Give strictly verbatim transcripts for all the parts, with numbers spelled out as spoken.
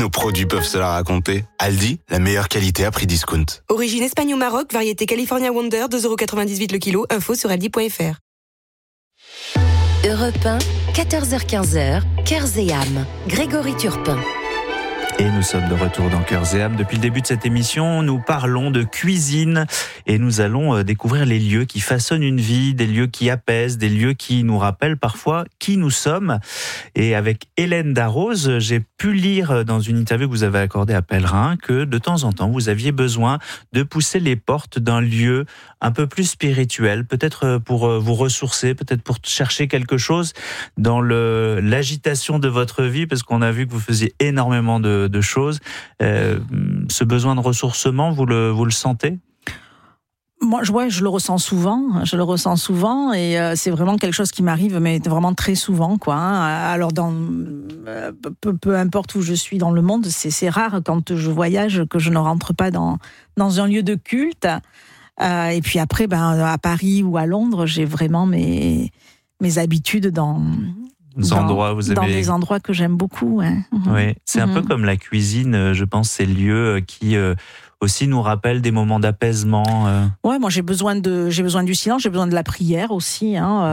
nos produits peuvent se la raconter. Aldi, la meilleure qualité à prix discount. Origine Espagne ou Maroc, variété California Wonder, deux euros quatre-vingt-dix-huit le kilo. Info sur aldi point f r. Europe un, quatorze heures quinze, Cœurs et âmes. Grégory Turpin. Et nous sommes de retour dans Cœurs et âmes. Depuis le début de cette émission, nous parlons de cuisine et nous allons découvrir les lieux qui façonnent une vie, des lieux qui apaisent, des lieux qui nous rappellent parfois qui nous sommes. Et avec Hélène Darroze, j'ai pu lire dans une interview que vous avez accordée à Pèlerin que de temps en temps, vous aviez besoin de pousser les portes d'un lieu un peu plus spirituel, peut-être pour vous ressourcer, peut-être pour chercher quelque chose dans le, l'agitation de votre vie, parce qu'on a vu que vous faisiez énormément de, de choses. Euh, ce besoin de ressourcement, vous le, vous le sentez ? Moi, je, ouais, je le ressens souvent. Je le ressens souvent, et euh, c'est vraiment quelque chose qui m'arrive, mais vraiment très souvent, quoi. Hein. Alors, dans euh, peu, peu importe où je suis dans le monde, c'est, c'est rare quand je voyage que je ne rentre pas dans dans un lieu de culte. Euh, et puis après, ben à Paris ou à Londres, j'ai vraiment mes mes habitudes dans Des dans, endroits, vous avez... dans des endroits que j'aime beaucoup. Ouais. Oui, c'est un mmh. peu comme la cuisine. Je pense ces lieux qui euh, aussi nous rappellent des moments d'apaisement. Euh. Ouais, moi j'ai besoin de j'ai besoin du silence, j'ai besoin de la prière aussi. Hein,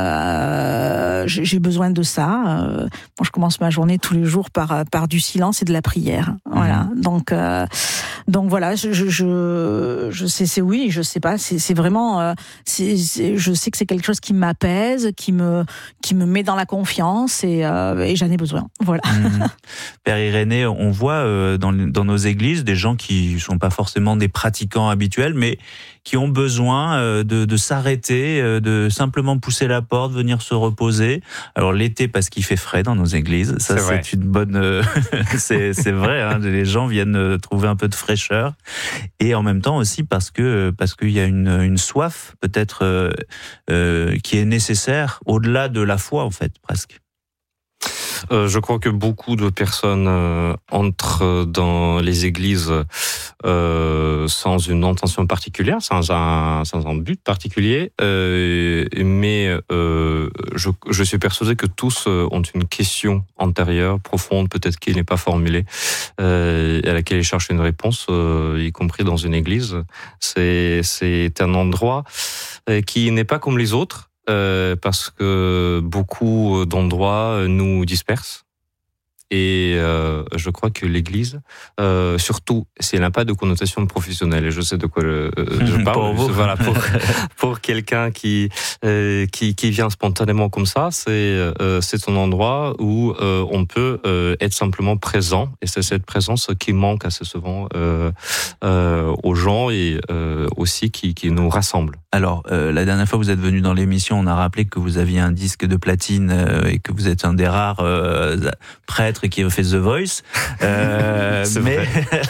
euh, j'ai, j'ai besoin de ça. Euh, moi, je commence ma journée tous les jours par par du silence et de la prière. Voilà. Mmh. Donc euh, donc voilà, je je je, je sais c'est oui, je sais pas, c'est c'est vraiment euh, c'est, c'est je sais que c'est quelque chose qui m'apaise, qui me qui me met dans la confiance et euh, et j'en ai besoin. Voilà. Mmh. Père Irénée, on voit euh, dans dans nos églises des gens qui sont pas forcément des pratiquants habituels, mais qui ont besoin euh, de, de s'arrêter, euh, de simplement pousser la porte, venir se reposer. Alors l'été parce qu'il fait frais dans nos églises, ça c'est, c'est une bonne, euh, c'est c'est vrai. Hein, les gens viennent trouver un peu de fraîcheur, et en même temps aussi parce que parce qu'il y a une une soif peut-être euh, euh, qui est nécessaire au-delà de la foi en fait presque. Euh, je crois que beaucoup de personnes euh, entrent dans les églises euh, sans une intention particulière, sans un, sans un but particulier, euh, mais euh, je, je suis persuadé que tous ont une question antérieure, profonde, peut-être qui n'est pas formulée, euh, à laquelle ils cherchent une réponse, euh, y compris dans une église. C'est, c'est un endroit qui n'est pas comme les autres. Euh, parce que beaucoup d'endroits nous dispersent. Et euh, je crois que l'Église, euh, surtout, si elle n'a pas de connotation professionnelle, et je sais de quoi le, euh, je parle, pour, voilà, pour, pour quelqu'un qui, euh, qui qui vient spontanément comme ça, c'est euh, c'est un endroit où euh, on peut euh, être simplement présent, et c'est cette présence qui manque assez souvent euh, euh, aux gens et euh, aussi qui qui nous rassemble. Alors, euh, la dernière fois que vous êtes venu dans l'émission, on a rappelé que vous aviez un disque de platine euh, et que vous êtes un des rares euh, prêtres qui a fait The Voice. Euh, c'est mais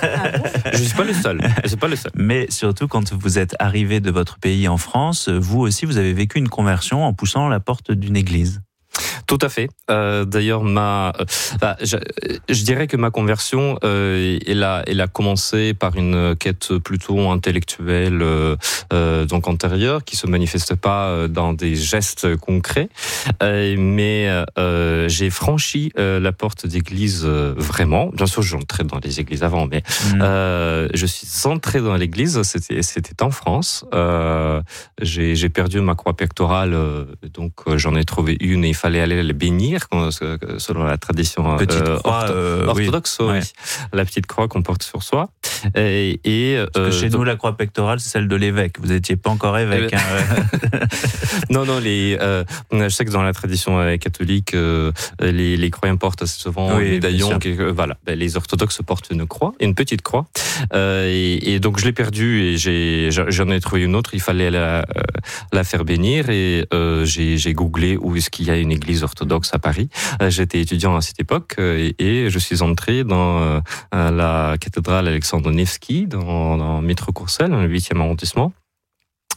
je suis pas le seul. Je suis pas le seul. Mais surtout, quand vous êtes arrivé de votre pays en France, vous aussi, vous avez vécu une conversion en poussant la porte d'une église. Tout à fait. Euh, d'ailleurs, ma, euh, bah, je, je dirais que ma conversion, euh, elle a, elle a commencé par une quête plutôt intellectuelle, euh, euh, donc antérieure, qui se manifeste pas dans des gestes concrets, euh, mais euh, j'ai franchi euh, la porte d'église euh, vraiment. Bien sûr, j'entrais dans les églises avant, mais mmh. euh, je suis entré dans l'église. C'était, c'était en France. Euh, j'ai, j'ai perdu ma croix pectorale, euh, donc euh, j'en ai trouvé une et il fallait aller les bénir selon la tradition petite euh, croix, ortho- euh, orthodoxe, oui. Ouais. La petite croix qu'on porte sur soi. Et, et Parce que euh, chez donc... nous, la croix pectorale, c'est celle de l'évêque. Vous n'étiez pas encore évêque. Euh... Hein. non, non. Les, euh, je sais que dans la tradition catholique, euh, les, les croyants portent assez souvent oui, un médaillon. Qui, euh, voilà. Ben, les orthodoxes portent une croix, une petite croix. Euh, et, et donc je l'ai perdue et j'ai, j'en ai trouvé une autre. Il fallait la, la faire bénir et euh, j'ai, j'ai googlé où est-ce qu'il y a une église orthodoxe à Paris. J'étais étudiant à cette époque et, et je suis entré dans euh, la cathédrale Alexandre Nevski, dans, dans Métro Courcelles, dans le huitième arrondissement.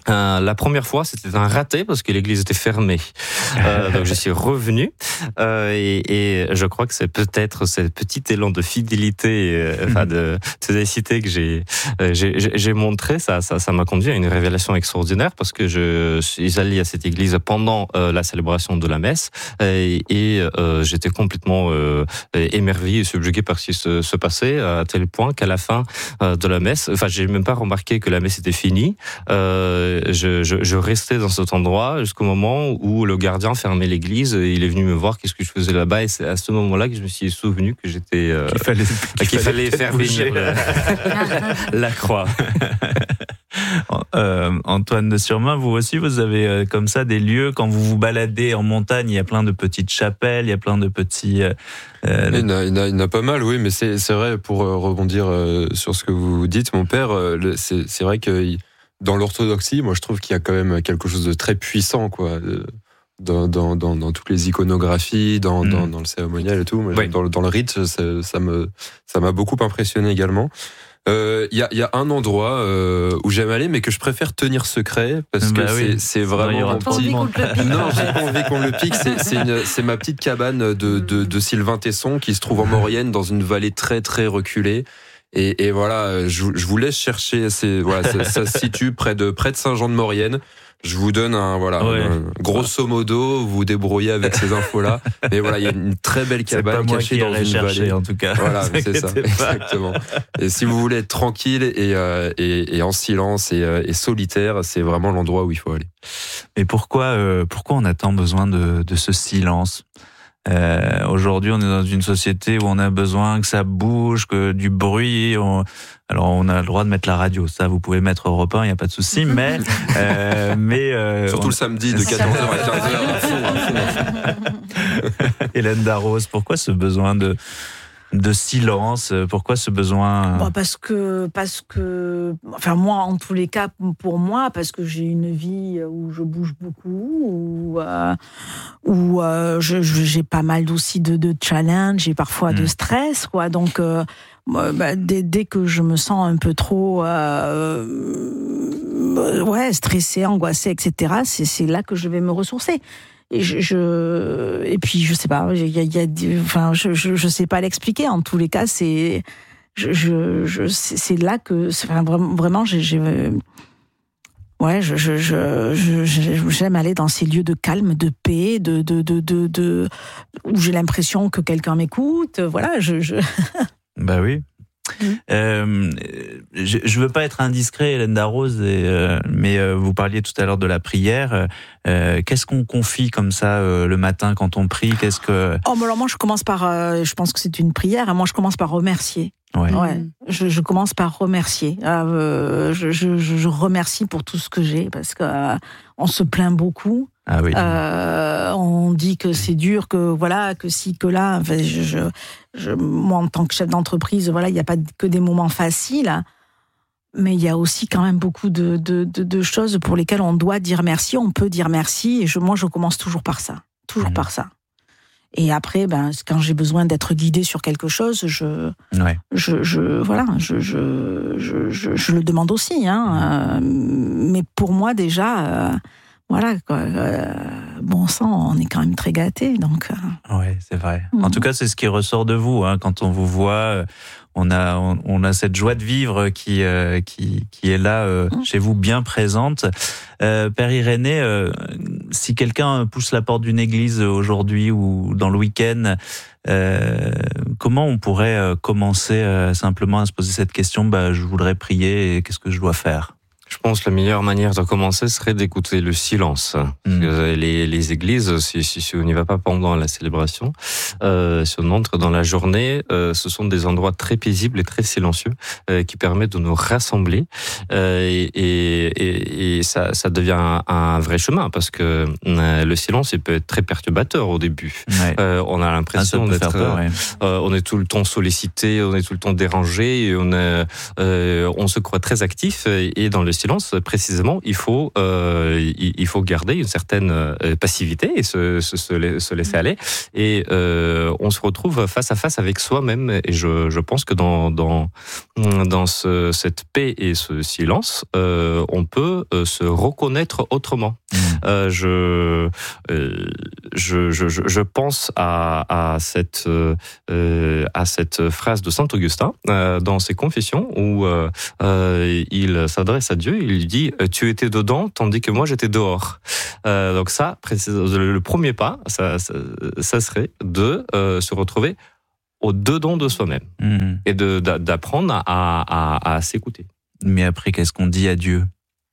Euh, la première fois, c'était un raté parce que l'église était fermée. Euh, donc je suis revenu euh, et, et je crois que c'est peut-être ce petit élan de fidélité, euh, enfin de ténacité que j'ai, euh, j'ai j'ai montré. Ça, ça, ça m'a conduit à une révélation extraordinaire parce que je suis allé à cette église pendant euh, la célébration de la messe et, et euh, j'étais complètement euh, émerveillé et subjugué par ce qui se, se passait à tel point qu'à la fin euh, de la messe, enfin j'ai même pas remarqué que la messe était finie. Euh, Je, je, je restais dans cet endroit jusqu'au moment où le gardien fermait l'église. Et il est venu me voir qu'est-ce que je faisais là-bas et c'est à ce moment-là que je me suis souvenu que j'étais euh, qu'il fallait, qu'il qu'il fallait, fallait faire venir le, la croix. Euh, Antoine de Surmain, vous aussi, vous avez euh, comme ça des lieux quand vous vous baladez en montagne. Il y a plein de petites chapelles, il y a plein de petits. Euh, euh, il, y a, il, y a, il y en a pas mal, oui, mais c'est c'est vrai pour euh, rebondir euh, sur ce que vous dites, mon père. Euh, le, c'est c'est vrai que il, dans l'orthodoxie, moi je trouve qu'il y a quand même quelque chose de très puissant, quoi, dans, dans, dans, dans toutes les iconographies, dans, mmh. dans, dans le cérémonial et tout. Oui. Dans, dans le rite, ça, ça me, ça m'a beaucoup impressionné également. Il euh, y, a, y a un endroit euh, où j'aime aller, mais que je préfère tenir secret parce que bah oui. c'est, c'est vraiment mon petit. Non, j'ai pas envie qu'on le pique. C'est, c'est, une, c'est ma petite cabane de, de, de Sylvain Tesson qui se trouve en Maurienne, dans une vallée très très reculée. Et, et voilà, je, je vous laisse chercher. C'est voilà, ça, ça se situe près de près de Saint-Jean-de-Maurienne. Je vous donne un voilà, ouais. un, grosso modo, vous vous débrouillez avec ces infos-là. Mais voilà, il y a une très belle cabane cachée dans une cherché, vallée. En tout cas, voilà, c'est ça, pas. Exactement. Et si vous voulez être tranquille et euh, et, et en silence et, euh, et solitaire, c'est vraiment l'endroit où il faut aller. Mais pourquoi euh, pourquoi on a tant besoin de de ce silence? Euh, aujourd'hui, on est dans une société où on a besoin que ça bouge, que du bruit. On... Alors, on a le droit de mettre la radio. Ça, vous pouvez mettre Europe un, il n'y a pas de souci. Mais, euh, mais euh, surtout on... le samedi de quatorze heures à quinze heures. À fond, à fond, à fond. Hélène Darroze, pourquoi ce besoin de de silence? Pourquoi ce besoin? Bon, parce que, parce que, enfin moi, en tous les cas, pour moi, parce que j'ai une vie où je bouge beaucoup, où, euh, où euh, je, j'ai pas mal aussi de, de challenges et parfois mmh. de stress, quoi. Donc, euh, bah, dès, dès que je me sens un peu trop, euh, ouais, stressée, angoissée, et cetera, c'est, c'est là que je vais me ressourcer. Et je, je et puis je sais pas, il y a, il y a enfin je, je je sais pas l'expliquer. En tous les cas, c'est je je, je c'est là que c'est, enfin, vraiment j'ai, j'ai ouais je je, je je j'aime aller dans ces lieux de calme, de paix, de de de de, de où j'ai l'impression que quelqu'un m'écoute. Voilà, je je. Bah oui. Mmh. Euh, je, je veux pas être indiscret, Hélène Darroze, et, euh, mais euh, vous parliez tout à l'heure de la prière. Euh, qu'est-ce qu'on confie comme ça euh, le matin quand on prie? Qu'est-ce que Oh, mais alors moi je commence par, euh, je pense que c'est une prière. Moi je commence par remercier. Ouais. Ouais. Je, je commence par remercier. Euh, je, je, je remercie pour tout ce que j'ai parce que euh, on se plaint beaucoup. Ah oui. Euh, on dit que c'est dur, que voilà, que si, que là. Enfin, je, je, je, moi, en tant que chef d'entreprise, voilà, il n'y a pas que des moments faciles, mais il y a aussi quand même beaucoup de, de, de, de choses pour lesquelles on doit dire merci. On peut dire merci. Et je, moi, je commence toujours par ça, toujours mmh. par ça. Et après, ben, quand j'ai besoin d'être guidée sur quelque chose, je, ouais. je, je, voilà, je, je, je, je, je le demande aussi. Hein. Euh, mais pour moi, déjà, euh, voilà, quoi, euh, bon sang, on est quand même très gâtés. Donc. Euh... Ouais, c'est vrai. Mm-hmm. En tout cas, c'est ce qui ressort de vous, hein, quand on vous voit. On a, on, on a cette joie de vivre qui, euh, qui, qui est là euh, mmh. chez vous, bien présente. Euh, Père Irénée, euh, si quelqu'un pousse la porte d'une église aujourd'hui ou dans le week-end, euh, comment on pourrait commencer euh, simplement à se poser cette question? Bah, je voudrais prier, et qu'est-ce que je dois faire? Je pense que la meilleure manière de commencer serait d'écouter le silence. Mmh. Les, les églises, si, si, si on n'y va pas pendant la célébration, euh, si on entre dans la journée, euh, ce sont des endroits très paisibles et très silencieux euh, qui permettent de nous rassembler. Euh, et, et, et ça, ça devient un, un vrai chemin parce que euh, le silence, il peut être très perturbateur au début. Ouais. Euh, on a l'impression d'être, peur, ouais. euh, on est tout le temps sollicité, on est tout le temps dérangé, et on, est, euh, on se croit très actif, et dans le silence, silence, précisément, il faut, euh, il, il faut garder une certaine euh, passivité et se, se, se laisser aller. Et euh, on se retrouve face à face avec soi-même. Et je, je pense que dans, dans, dans ce, cette paix et ce silence, euh, on peut euh, se reconnaître autrement. Mmh. Euh, je, euh, je, je, je pense à, à, cette, euh, à cette phrase de Saint Augustin euh, dans ses Confessions où euh, euh, il s'adresse à Dieu, il lui dit « Tu étais dedans tandis que moi j'étais dehors euh, ». Donc ça, le premier pas, ça, ça, ça serait de euh, se retrouver au dedans de soi-même mmh. et de, d'apprendre à, à, à s'écouter. Mais après, qu'est-ce qu'on dit à Dieu ?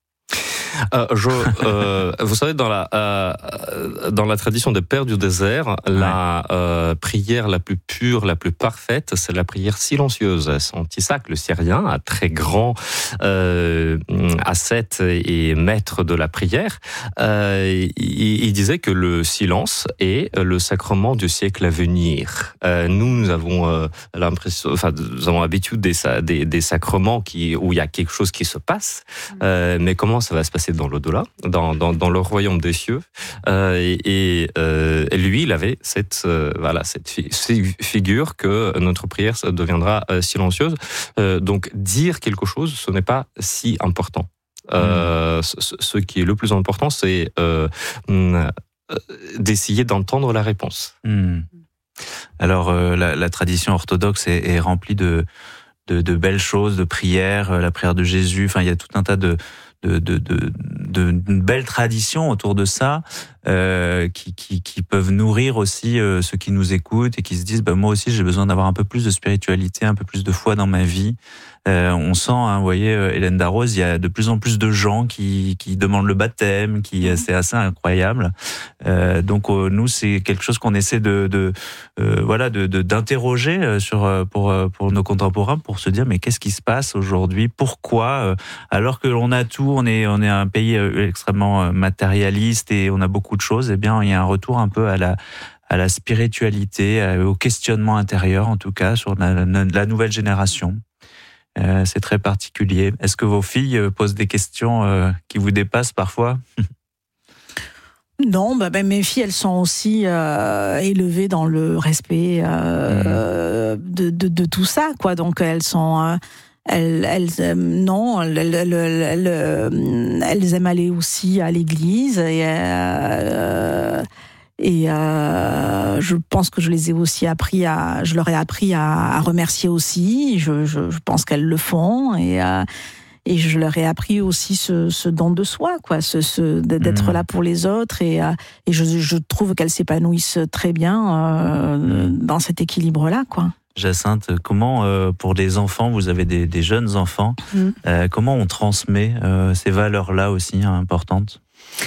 Euh, je, euh, vous savez, dans la euh, dans la tradition des pères du désert, ouais. la euh, prière la plus pure, la plus parfaite, c'est la prière silencieuse. Saint Isaac, le Syrien, un très grand euh, ascète et maître de la prière, euh, il, il disait que le silence est le sacrement du siècle à venir. Euh, nous, nous avons euh, l'impression, enfin, nous avons l'habitude des, des, des sacrements qui où il y a quelque chose qui se passe, euh, mais comment ça va se passer dans l'au-delà, dans, dans, dans le royaume des cieux. Euh, et, euh, et lui, il avait cette, euh, voilà, cette fi- figure que notre prière deviendra euh, silencieuse. Euh, donc, dire quelque chose, ce n'est pas si important. Euh, mmh. ce, ce qui est le plus important, c'est euh, euh, d'essayer d'entendre la réponse. Mmh. Alors, euh, la, la tradition orthodoxe est, est remplie de, de, de belles choses, de prières, la prière de Jésus, enfin, il y a tout un tas de de de de, de d'une belle tradition autour de ça euh, qui qui qui peuvent nourrir aussi euh, ceux qui nous écoutent et qui se disent bah moi aussi j'ai besoin d'avoir un peu plus de spiritualité, un peu plus de foi dans ma vie. Euh, on sent, hein, vous voyez, Hélène Darroze, il y a de plus en plus de gens qui qui demandent le baptême, qui mmh. c'est assez incroyable. Euh, donc euh, nous c'est quelque chose qu'on essaie de de euh, voilà de, de d'interroger sur pour pour nos contemporains pour se dire mais qu'est-ce qui se passe aujourd'hui, pourquoi alors que l'on a tout, on est on est un pays extrêmement matérialiste et on a beaucoup de choses, eh bien il y a un retour un peu à la à la spiritualité, au questionnement intérieur en tout cas sur la, la nouvelle génération. Euh, c'est très particulier. Est-ce que vos filles posent des questions euh, qui vous dépassent parfois ? Non, bah, bah, mes filles, elles sont aussi euh, élevées dans le respect euh, mmh. de, de, de tout ça, quoi. Donc elles sont, euh, elles, elles euh, non, elles, elles, elles, elles aiment aller aussi à l'église et. Euh, Et euh, je pense que je les ai aussi appris à, je leur ai appris à, à remercier aussi. Je, je, je pense qu'elles le font et euh, et je leur ai appris aussi ce, ce don de soi, quoi, ce, ce d'être mmh. là pour les autres et euh, et je, je trouve qu'elles s'épanouissent très bien euh, mmh. dans cet équilibre-là, quoi. Jacinthe, comment euh, pour les enfants, vous avez des, des jeunes enfants, mmh. euh, comment on transmet euh, ces valeurs-là aussi hein, importantes?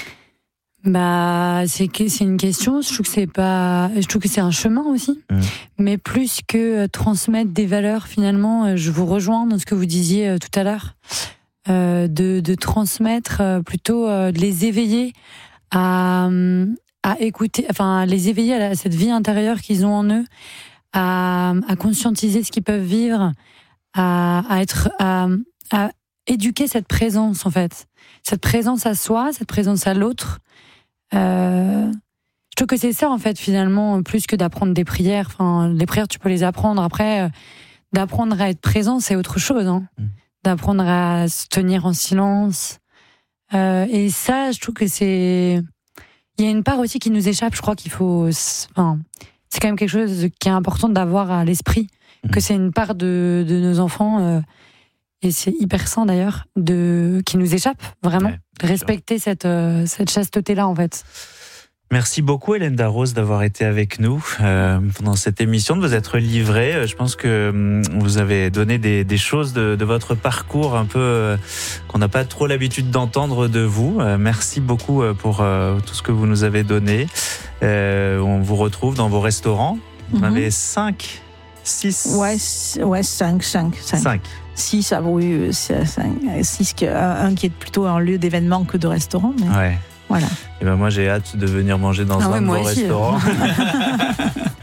Bah, c'est que c'est une question. Je trouve que c'est pas. Je trouve que c'est un chemin aussi. Mmh. Mais plus que transmettre des valeurs, finalement, je vous rejoins dans ce que vous disiez tout à l'heure, euh, de, de transmettre plutôt de les éveiller à à écouter, enfin les éveiller à cette vie intérieure qu'ils ont en eux, à à conscientiser ce qu'ils peuvent vivre, à à être à à éduquer cette présence en fait, cette présence à soi, cette présence à l'autre. Euh, je trouve que c'est ça en fait finalement plus que d'apprendre des prières. Enfin, les prières tu peux les apprendre. Après, euh, d'apprendre à être présent c'est autre chose. Hein. Mmh. D'apprendre à se tenir en silence. Euh, et ça, je trouve que c'est. Il y a une part aussi qui nous échappe. Je crois qu'il faut. Enfin, c'est quand même quelque chose qui est important d'avoir à l'esprit. Mmh. Que c'est une part de, de nos enfants. Euh, et c'est hyper sain d'ailleurs, de, qui nous échappe vraiment, ouais, de respecter cette, euh, cette chasteté-là en fait. Merci beaucoup Hélène Darroze d'avoir été avec nous euh, pendant cette émission, de vous être livrée. Je pense que vous avez donné des, des choses de, de votre parcours un peu euh, qu'on n'a pas trop l'habitude d'entendre de vous. Euh, merci beaucoup pour euh, tout ce que vous nous avez donné. Euh, on vous retrouve dans vos restaurants. Vous en mm-hmm. avez cinq, six Ouais, ouais cinq, cinq, cinq. cinq. Six, ah oui, six, un qui est plutôt un lieu d'événement que de restaurant. Mais ouais. Voilà. Et ben moi j'ai hâte de venir manger dans ah un ouais, de vos aussi. Restaurants.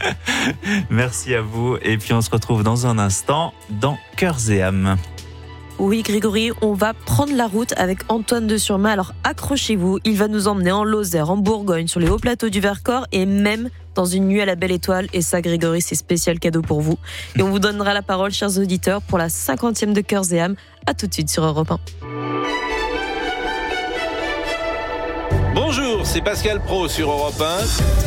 Merci à vous. Et puis on se retrouve dans un instant dans Cœurs et âmes. Oui, Grégory, on va prendre la route avec Antoine de Surmain. Alors accrochez-vous, il va nous emmener en Lozère, en Bourgogne, sur les hauts plateaux du Vercors et même dans une nuit à la Belle Étoile. Et ça, Grégory, c'est spécial cadeau pour vous. Et on vous donnera la parole, chers auditeurs, pour la cinquantième de Cœurs et âmes. À tout de suite sur Europe un. Bonjour, c'est Pascal Pro sur Europe un.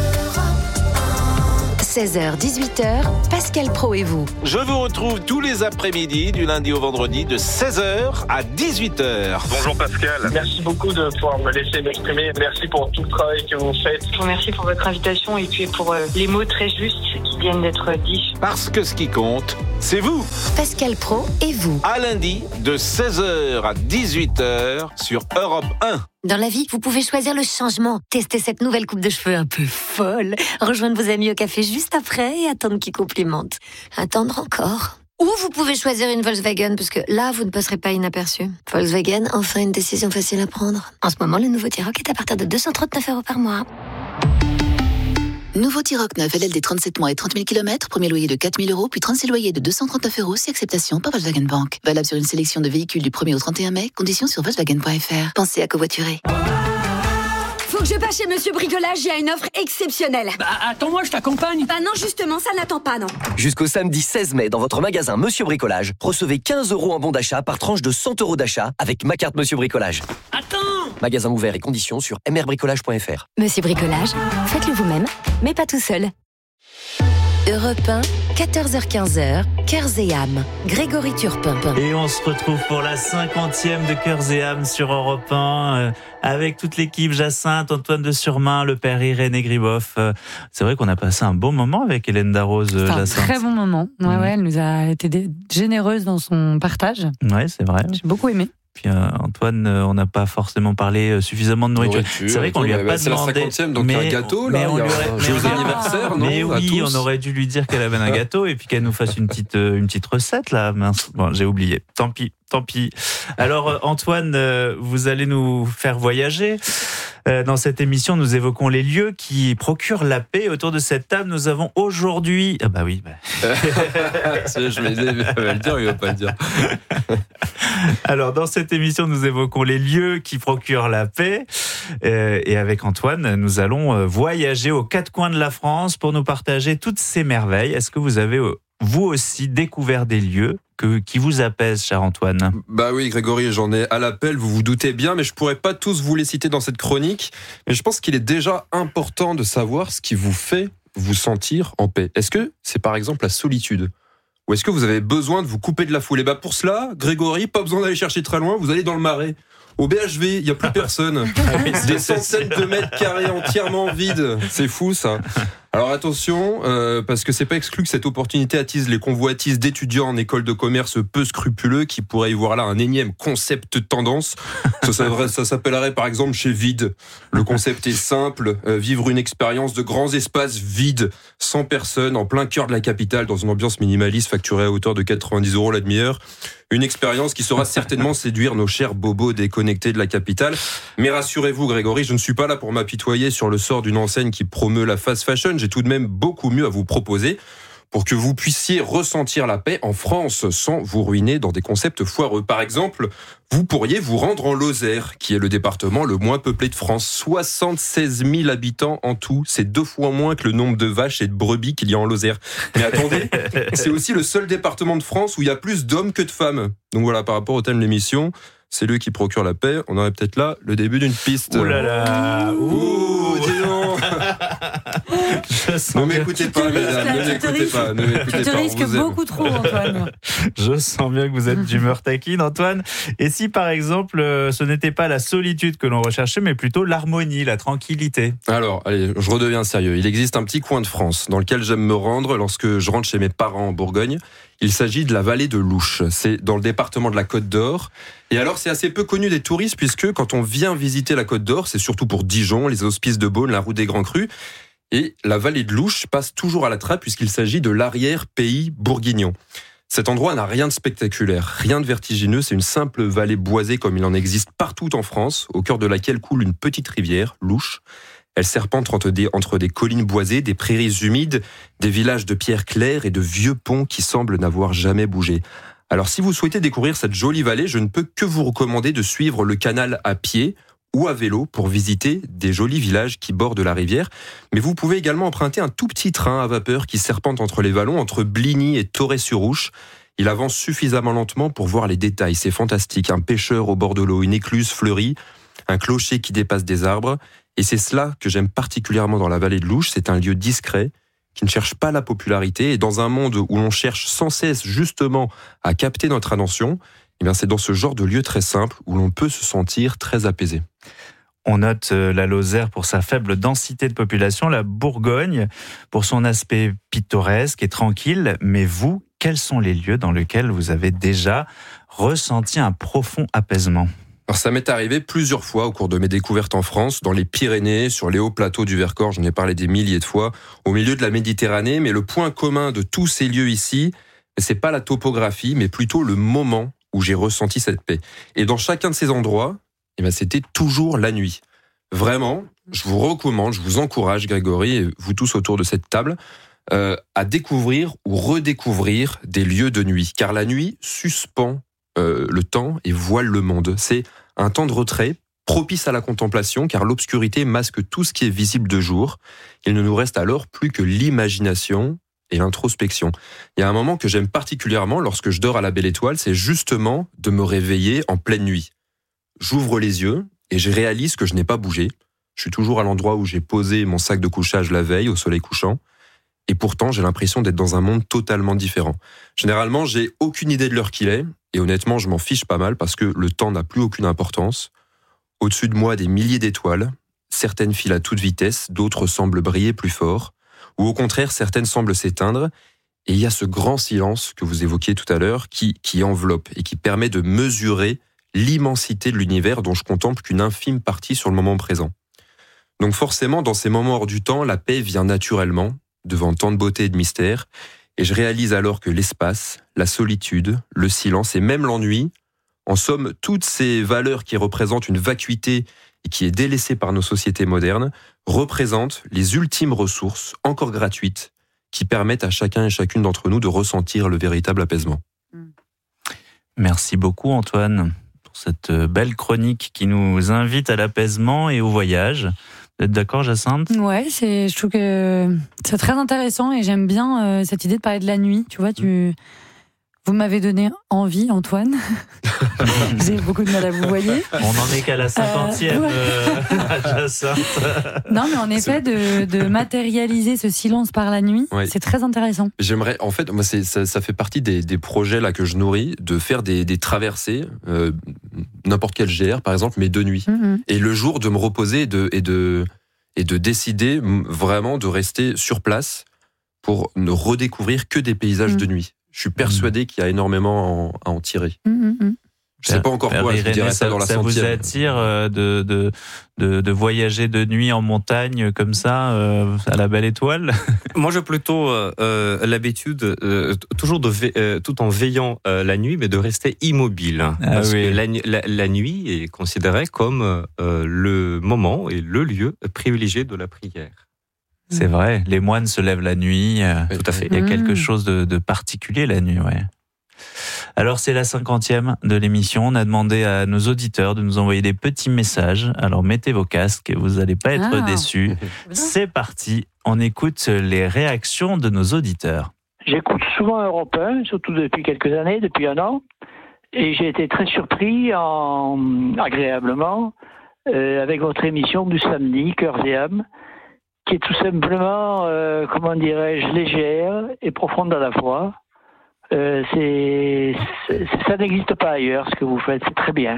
seize heures dix-huit heures, Pascal Pro et vous. Je vous retrouve tous les après-midi, du lundi au vendredi, de seize heures à dix-huit heures. Bonjour Pascal. Merci beaucoup de pouvoir me laisser m'exprimer. Merci pour tout le travail que vous faites. Je vous remercie pour votre invitation et puis pour euh, les mots très justes qui viennent d'être dits. Parce que ce qui compte, c'est vous. Pascal Pro et vous. À lundi, de seize heures à dix-huit heures sur Europe un. Dans la vie, vous pouvez choisir le changement. Tester cette nouvelle coupe de cheveux un peu folle. Rejoindre vos amis au café juste après et attendre qu'ils complimentent. Attendre encore. Ou vous pouvez choisir une Volkswagen, parce que là, vous ne passerez pas inaperçu. Volkswagen, enfin une décision facile à prendre. En ce moment, le nouveau T-Roc est à partir de deux cent trente-neuf euros par mois. Nouveau T-Roc neuf, L L D trente-sept mois et trente mille kilomètres, premier loyer de quatre mille euros, puis trente-six loyers de deux cent trente-neuf euros, si acceptation par Volkswagen Bank. Valable sur une sélection de véhicules du premier au trente et un mai, conditions sur Volkswagen point F R. Pensez à covoiturer. Faut que je passe chez Monsieur Bricolage, il y a une offre exceptionnelle. Bah attends-moi, je t'accompagne. Bah non, justement, ça n'attend pas, non. Jusqu'au samedi seize mai, dans votre magasin Monsieur Bricolage, recevez quinze euros en bon d'achat par tranche de cent euros d'achat avec ma carte Monsieur Bricolage. Attends. Magasin ouvert et conditions sur m r bricolage point f r. Monsieur Bricolage, faites-le vous-même, mais pas tout seul. Europe un, quatorze heures quinze, Cœurs et âmes, Grégory Turpin. Et on se retrouve pour la cinquantième de Cœurs et âmes sur Europe un, euh, avec toute l'équipe, Jacinthe, Antoine de Surmain, le père Irénée Griboff. Euh, c'est vrai qu'on a passé un bon moment avec Hélène Darroze, euh, Jacinthe. Un très bon moment. Ouais, mmh. ouais, elle nous a été dé- généreuse dans son partage. Ouais, c'est vrai. J'ai beaucoup aimé. Puis euh, Antoine, euh, on n'a pas forcément parlé euh, suffisamment de nourriture. nourriture C'est vrai qu'on lui a bah, pas c'est demandé. C'est la cinquantième, donc il y a un gâteau là. Il y a un joyeux anniversaire, non? Mais oui, on aurait dû lui dire qu'elle avait un gâteau et puis qu'elle nous fasse une petite euh, une petite recette là. Mince, bon, j'ai oublié. Tant pis, tant pis. Alors euh, Antoine, euh, vous allez nous faire voyager. Euh, dans cette émission, nous évoquons les lieux qui procurent la paix. Autour de cette table, nous avons aujourd'hui. Ah bah oui. Bah... je me disais, il va le dire, il va pas le dire. Alors, dans cette émission, nous évoquons les lieux qui procurent la paix. Euh, et avec Antoine, nous allons voyager aux quatre coins de la France pour nous partager toutes ces merveilles. Est-ce que vous avez, vous aussi, découvert des lieux que, qui vous apaisent, cher Antoine? Bah oui, Grégory, j'en ai à l'appel, vous vous doutez bien, mais je pourrais pas tous vous les citer dans cette chronique. Mais je pense qu'il est déjà important de savoir ce qui vous fait vous sentir en paix. Est-ce que c'est par exemple la solitude ? Ou est-ce que vous avez besoin de vous couper de la foule? Et bah pour cela, Grégory, pas besoin d'aller chercher très loin, vous allez dans le Marais. Au B H V, il n'y a plus personne. Des centaines de mètres carrés entièrement vides. C'est fou, ça. Alors attention, euh, parce que c'est pas exclu que cette opportunité attise les convoitises d'étudiants en école de commerce peu scrupuleux qui pourraient y voir là un énième concept tendance. Ça, ça, ça s'appellerait par exemple chez Vide. Le concept est simple, euh, vivre une expérience de grands espaces vides, sans personne, en plein cœur de la capitale, dans une ambiance minimaliste facturée à hauteur de quatre-vingt-dix euros la demi-heure. Une expérience qui saura certainement séduire nos chers bobos déconnectés de la capitale. Mais rassurez-vous, Grégory, je ne suis pas là pour m'apitoyer sur le sort d'une enseigne qui promeut la fast fashion. J'ai tout de même beaucoup mieux à vous proposer pour que vous puissiez ressentir la paix en France sans vous ruiner dans des concepts foireux. Par exemple, vous pourriez vous rendre en Lozère, qui est le département le moins peuplé de France. soixante-seize mille habitants en tout. C'est deux fois moins que le nombre de vaches et de brebis qu'il y a en Lozère. Mais attendez, c'est aussi le seul département de France où il y a plus d'hommes que de femmes. Donc voilà, par rapport au thème de l'émission, c'est lui qui procure la paix. On aurait peut-être là le début d'une piste. Ouh là là. Ouh, dis donc. Ne m'écoutez pas, mesdames, ne m'écoutez pas, ne m'écoutez pas. Tu te risques beaucoup trop, Antoine. Je sens bien que vous êtes d'humeur taquine, Antoine. Et si, par exemple, ce n'était pas la solitude que l'on recherchait, mais plutôt l'harmonie, la tranquillité? Alors, allez, je redeviens sérieux. Il existe un petit coin de France dans lequel j'aime me rendre lorsque je rentre chez mes parents en Bourgogne. Il s'agit de la vallée de l'Ouche. C'est dans le département de la Côte d'Or. Et alors, c'est assez peu connu des touristes puisque quand on vient visiter la Côte d'Or, c'est surtout pour Dijon, les hospices de Beaune, la route des Grands Crus. Et la vallée de l'Ouche passe toujours à la trappe puisqu'il s'agit de l'arrière-pays bourguignon. Cet endroit n'a rien de spectaculaire, rien de vertigineux. C'est une simple vallée boisée comme il en existe partout en France, au cœur de laquelle coule une petite rivière, l'Ouche. Elle serpente entre des, entre des collines boisées, des prairies humides, des villages de pierres claires et de vieux ponts qui semblent n'avoir jamais bougé. Alors si vous souhaitez découvrir cette jolie vallée, je ne peux que vous recommander de suivre le canal à pied ou à vélo pour visiter des jolis villages qui bordent la rivière. Mais vous pouvez également emprunter un tout petit train à vapeur qui serpente entre les vallons, entre Bligny et Torrey-sur-Ouche. Il avance suffisamment lentement pour voir les détails, c'est fantastique. Un pêcheur au bord de l'eau, une écluse fleurie, un clocher qui dépasse des arbres. Et c'est cela que j'aime particulièrement dans la vallée de l'Ouche, c'est un lieu discret, qui ne cherche pas la popularité. Et dans un monde où l'on cherche sans cesse justement à capter notre attention, eh bien c'est dans ce genre de lieu très simple où l'on peut se sentir très apaisé. On note la Lozère pour sa faible densité de population, la Bourgogne pour son aspect pittoresque et tranquille. Mais vous, quels sont les lieux dans lesquels vous avez déjà ressenti un profond apaisement ? Alors ça m'est arrivé plusieurs fois au cours de mes découvertes en France, dans les Pyrénées, sur les hauts plateaux du Vercors, j'en ai parlé des milliers de fois, au milieu de la Méditerranée, mais le point commun de tous ces lieux ici, c'est pas la topographie, mais plutôt le moment où j'ai ressenti cette paix. Et dans chacun de ces endroits, eh bien, c'était toujours la nuit. Vraiment, je vous recommande, je vous encourage, Grégory, et vous tous autour de cette table, euh, à découvrir ou redécouvrir des lieux de nuit, car la nuit suspend Euh, le temps et voile le monde. C'est un temps de retrait propice à la contemplation car l'obscurité masque tout ce qui est visible de jour. Il ne nous reste alors plus que l'imagination et l'introspection. Il y a un moment que j'aime particulièrement lorsque je dors à la Belle Étoile, c'est justement de me réveiller en pleine nuit. J'ouvre les yeux et je réalise que je n'ai pas bougé. Je suis toujours à l'endroit où j'ai posé mon sac de couchage la veille au soleil couchant. Et pourtant, j'ai l'impression d'être dans un monde totalement différent. Généralement, j'ai aucune idée de l'heure qu'il est. Et honnêtement, je m'en fiche pas mal parce que le temps n'a plus aucune importance. Au-dessus de moi, des milliers d'étoiles. Certaines filent à toute vitesse, d'autres semblent briller plus fort. Ou au contraire, certaines semblent s'éteindre. Et il y a ce grand silence que vous évoquiez tout à l'heure qui, qui enveloppe et qui permet de mesurer l'immensité de l'univers dont je contemple qu'une infime partie sur le moment présent. Donc forcément, dans ces moments hors du temps, la paix vient naturellement, devant tant de beauté et de mystère. Et je réalise alors que l'espace, la solitude, le silence et même l'ennui, en somme, toutes ces valeurs qui représentent une vacuité et qui est délaissée par nos sociétés modernes, représentent les ultimes ressources, encore gratuites, qui permettent à chacun et chacune d'entre nous de ressentir le véritable apaisement. Merci beaucoup Antoine pour cette belle chronique qui nous invite à l'apaisement et au voyage. Vous êtes d'accord, Jacinthe ? Ouais, c'est, je trouve que c'est très intéressant et j'aime bien euh, cette idée de parler de la nuit. Tu vois, tu, vous m'avez donné envie, Antoine. J'ai beaucoup de mal à vous voyer. On n'en est qu'à la cinquantième, euh, ouais. euh, Jacinthe. Non, mais en effet, de, de matérialiser ce silence par la nuit, ouais. C'est très intéressant. J'aimerais, en fait, moi, c'est, ça, ça fait partie des, des projets là que je nourris, de faire des, des traversées. Euh, n'importe quel G R par exemple, mais de nuit. Mmh. Et le jour de me reposer et de, et de, et de décider vraiment de rester sur place pour ne redécouvrir que des paysages mmh. de nuit. Je suis persuadé mmh. qu'il y a énormément à en tirer. Mmh. Je ne sais pas encore quoi, Irénée, je dirais ça, ça dans la ça centième. Ça vous attire de, de, de, de voyager de nuit en montagne comme ça, euh, à la Belle Étoile ? Moi, j'ai plutôt euh, l'habitude, euh, toujours de ve- euh, tout en veillant euh, la nuit, mais de rester immobile. Ah, parce oui. que la, la, la nuit est considérée comme euh, le moment et le lieu privilégié de la prière. C'est vrai, les moines se lèvent la nuit. Tout à fait. Il y a quelque chose de, de particulier la nuit, ouais. Alors c'est la cinquantième de l'émission, on a demandé à nos auditeurs de nous envoyer des petits messages, alors mettez vos casques, vous n'allez pas être ah. déçus. C'est parti, on écoute les réactions de nos auditeurs. J'écoute souvent Europe un, surtout depuis quelques années, depuis un an, et j'ai été très surpris en, agréablement euh, avec votre émission du samedi, Cœurs et âmes, qui est tout simplement, euh, comment dirais-je, légère et profonde à la fois. Euh, c'est, c'est, ça n'existe pas ailleurs, ce que vous faites, c'est très bien.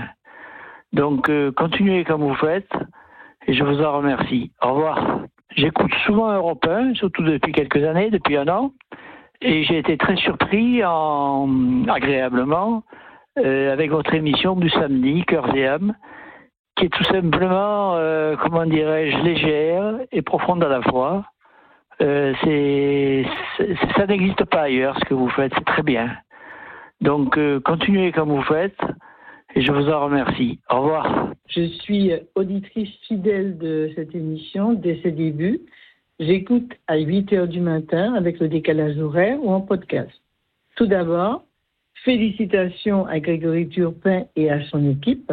Donc, euh, continuez comme vous faites, et je vous en remercie. Au revoir. J'écoute souvent Europe un, surtout depuis quelques années, depuis un an, et j'ai été très surpris en, agréablement euh, avec votre émission du samedi, Cœurs et âmes, qui est tout simplement, euh, comment dirais-je, légère et profonde à la fois. Euh, c'est, c'est, ça n'existe pas ailleurs, ce que vous faites, c'est très bien. Donc, euh, continuez comme vous faites, et je vous en remercie. Au revoir. Je suis auditrice fidèle de cette émission dès ses débuts. J'écoute à huit heures du matin avec le décalage horaire ou en podcast. Tout d'abord, Félicitations à Grégory Turpin et à son équipe.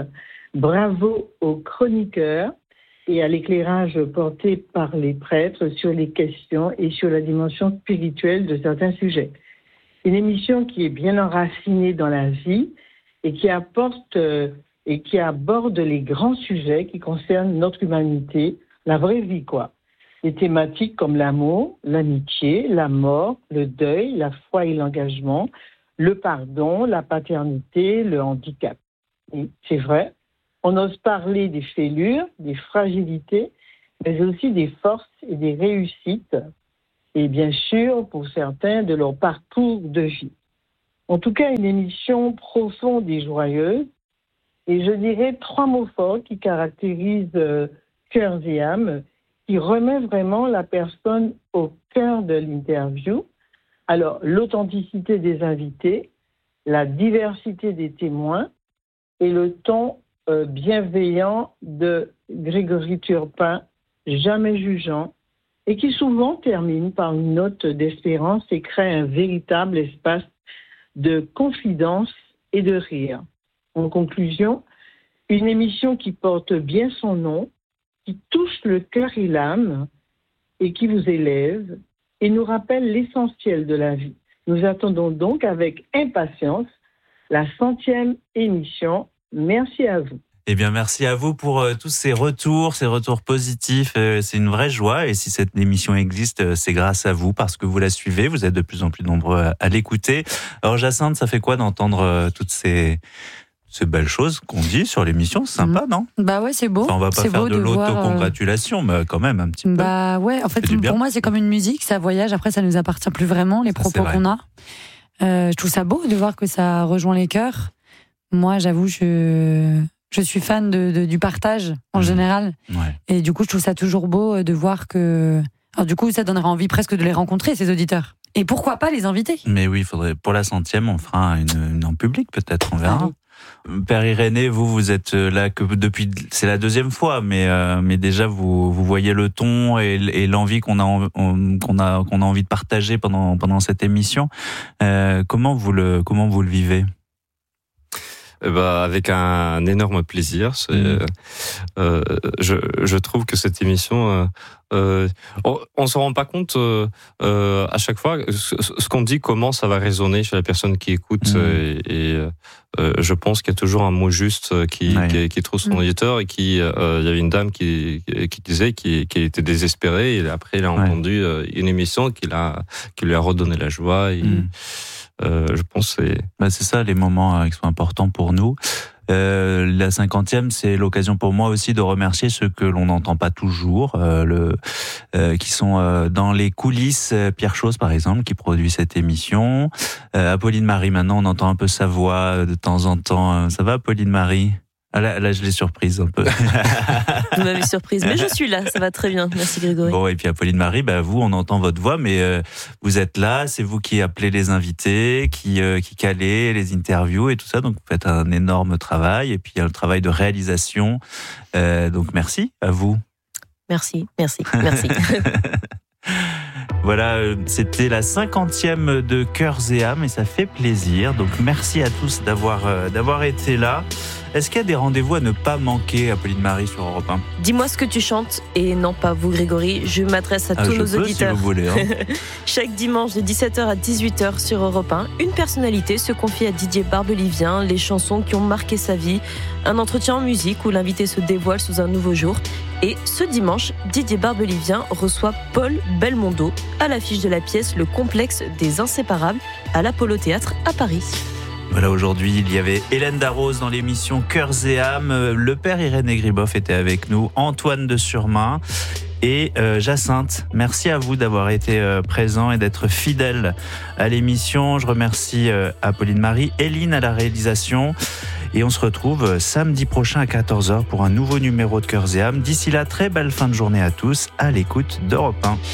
Bravo aux chroniqueurs et à l'éclairage porté par les prêtres sur les questions et sur la dimension spirituelle de certains sujets. Une émission qui est bien enracinée dans la vie et qui apporte euh, et qui aborde les grands sujets qui concernent notre humanité, la vraie vie, quoi. Des thématiques comme l'amour, l'amitié, la mort, le deuil, la foi et l'engagement, le pardon, la paternité, le handicap. Et c'est vrai, on ose parler des fêlures, des fragilités, mais aussi des forces et des réussites, et bien sûr, pour certains, de leur parcours de vie. En tout cas, une émission profonde et joyeuse, et je dirais trois mots forts qui caractérisent euh, Cœurs et âme, qui remet vraiment la personne au cœur de l'interview. Alors, l'authenticité des invités, la diversité des témoins et le ton euh, bienveillant de Grégory Turpin, jamais jugeant, et qui souvent termine par une note d'espérance et crée un véritable espace de confidence et de rire. En conclusion, une émission qui porte bien son nom, qui touche le cœur et l'âme, et qui vous élève, et nous rappelle l'essentiel de la vie. Nous attendons donc avec impatience la centième émission. Merci à vous. Eh bien, merci à vous pour euh, tous ces retours, ces retours positifs. Euh, c'est une vraie joie. Et si cette émission existe, euh, c'est grâce à vous, parce que vous la suivez. Vous êtes de plus en plus nombreux à, à l'écouter. Alors, Jacinthe, ça fait quoi d'entendre euh, toutes ces, ces belles choses qu'on dit sur l'émission? C'est sympa, mmh. non? Bah ouais, c'est beau. Enfin, on va pas c'est faire de, de l'autocongratulation, voir, euh... mais quand même un petit peu. Bah ouais, en fait, pour bien. moi, c'est comme une musique, ça voyage. Après, ça nous appartient plus vraiment, les ça, propos qu'on a. Euh, je trouve ça beau de voir que ça rejoint les cœurs. Moi, j'avoue, je... Je suis fan de, de, du partage en mmh. général. Ouais. Et du coup, je trouve ça toujours beau de voir que... Alors du coup, ça donnerait envie presque de les rencontrer, ces auditeurs. Et pourquoi pas les inviter? Mais oui, il faudrait... Pour la centième, on fera une, une en public, peut-être, on verra. Ah oui. Père Irénée, vous, vous êtes là que depuis... C'est la deuxième fois, mais, euh, mais déjà, vous, vous voyez le ton et, et l'envie qu'on a, on, qu'on a, qu'on a envie de partager pendant, pendant cette émission. Euh, comment, vous le, comment vous le vivez? Bah, avec un, un énorme plaisir. C'est, mmh. euh, je, je trouve que cette émission, euh, euh, on, on se rend pas compte euh, euh, à chaque fois ce, ce qu'on dit, comment ça va résonner chez la personne qui écoute. Mmh. Et, et euh, je pense qu'il y a toujours un mot juste qui, ouais. qui, qui trouve son mmh. auditeur. Et qui, euh, il y avait une dame qui, qui disait qu'il qui était désespérée. Et après, il a entendu ouais. une émission qui, l'a, qui lui a redonné la joie. Et, mmh. Euh, je pense que c'est... Bah c'est ça les moments qui sont importants pour nous. Euh, la cinquantième, c'est l'occasion pour moi aussi de remercier ceux que l'on n'entend pas toujours, euh, le, euh, qui sont euh, dans les coulisses. Pierre Chose, par exemple, qui produit cette émission. Euh, Apolline Marie, maintenant, on entend un peu sa voix de temps en temps. Ça va, Apolline Marie? Ah là, là, je l'ai surprise un peu. Vous m'avez surprise, mais je suis là, ça va très bien. Merci Grégory. Bon, et puis Apolline Marie, bah, vous, on entend votre voix, mais euh, vous êtes là, c'est vous qui appelez les invités, qui, euh, qui calez les interviews et tout ça, donc vous faites un énorme travail, et puis il y a le travail de réalisation, euh, donc merci à vous. Merci, merci, merci. Voilà, c'était la cinquantième de Cœurs et âme, et ça fait plaisir, donc merci à tous d'avoir, euh, d'avoir été là. Est-ce qu'il y a des rendez-vous à ne pas manquer, Apolline Marie, sur Europe un? Dis-moi ce que tu chantes, et non pas vous Grégory, je m'adresse à ah, tous je nos peux, auditeurs. Si vous voulez, hein. Chaque dimanche de dix-sept heures à dix-huit heures sur Europe un, une personnalité se confie à Didier Barbelivien, les chansons qui ont marqué sa vie, un entretien en musique où l'invité se dévoile sous un nouveau jour. Et ce dimanche, Didier Barbelivien reçoit Paul Belmondo à l'affiche de la pièce Le Complexe des Inséparables à l'Apollo Théâtre à Paris. Voilà, aujourd'hui, il y avait Hélène Darroze dans l'émission Cœurs et âme. Le père Irénée Griboff était avec nous, Antoine de Surmain et euh, Jacinthe. Merci à vous d'avoir été euh, présents et d'être fidèles à l'émission. Je remercie euh, Apolline Marie, Éline à la réalisation. Et on se retrouve samedi prochain à quatorze heures pour un nouveau numéro de Cœurs et âme. D'ici là, très belle fin de journée à tous, à l'écoute d'Europe un.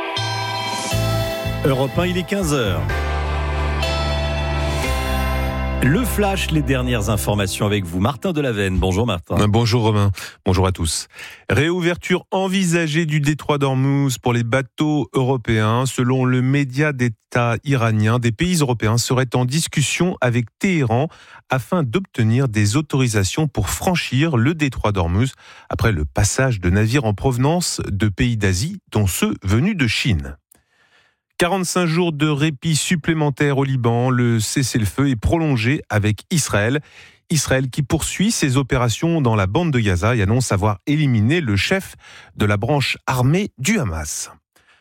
Europe un, il est quinze heures. Le Flash, les dernières informations avec vous. Martin Delavenne. Bonjour Martin. Bonjour Romain. Bonjour à tous. Réouverture envisagée du détroit d'Ormuz pour les bateaux européens. Selon le média d'État iranien, des pays européens seraient en discussion avec Téhéran afin d'obtenir des autorisations pour franchir le détroit d'Ormuz après le passage de navires en provenance de pays d'Asie, dont ceux venus de Chine. quarante-cinq jours de répit supplémentaire au Liban, le cessez-le-feu est prolongé avec Israël. Israël qui poursuit ses opérations dans la bande de Gaza et annonce avoir éliminé le chef de la branche armée du Hamas.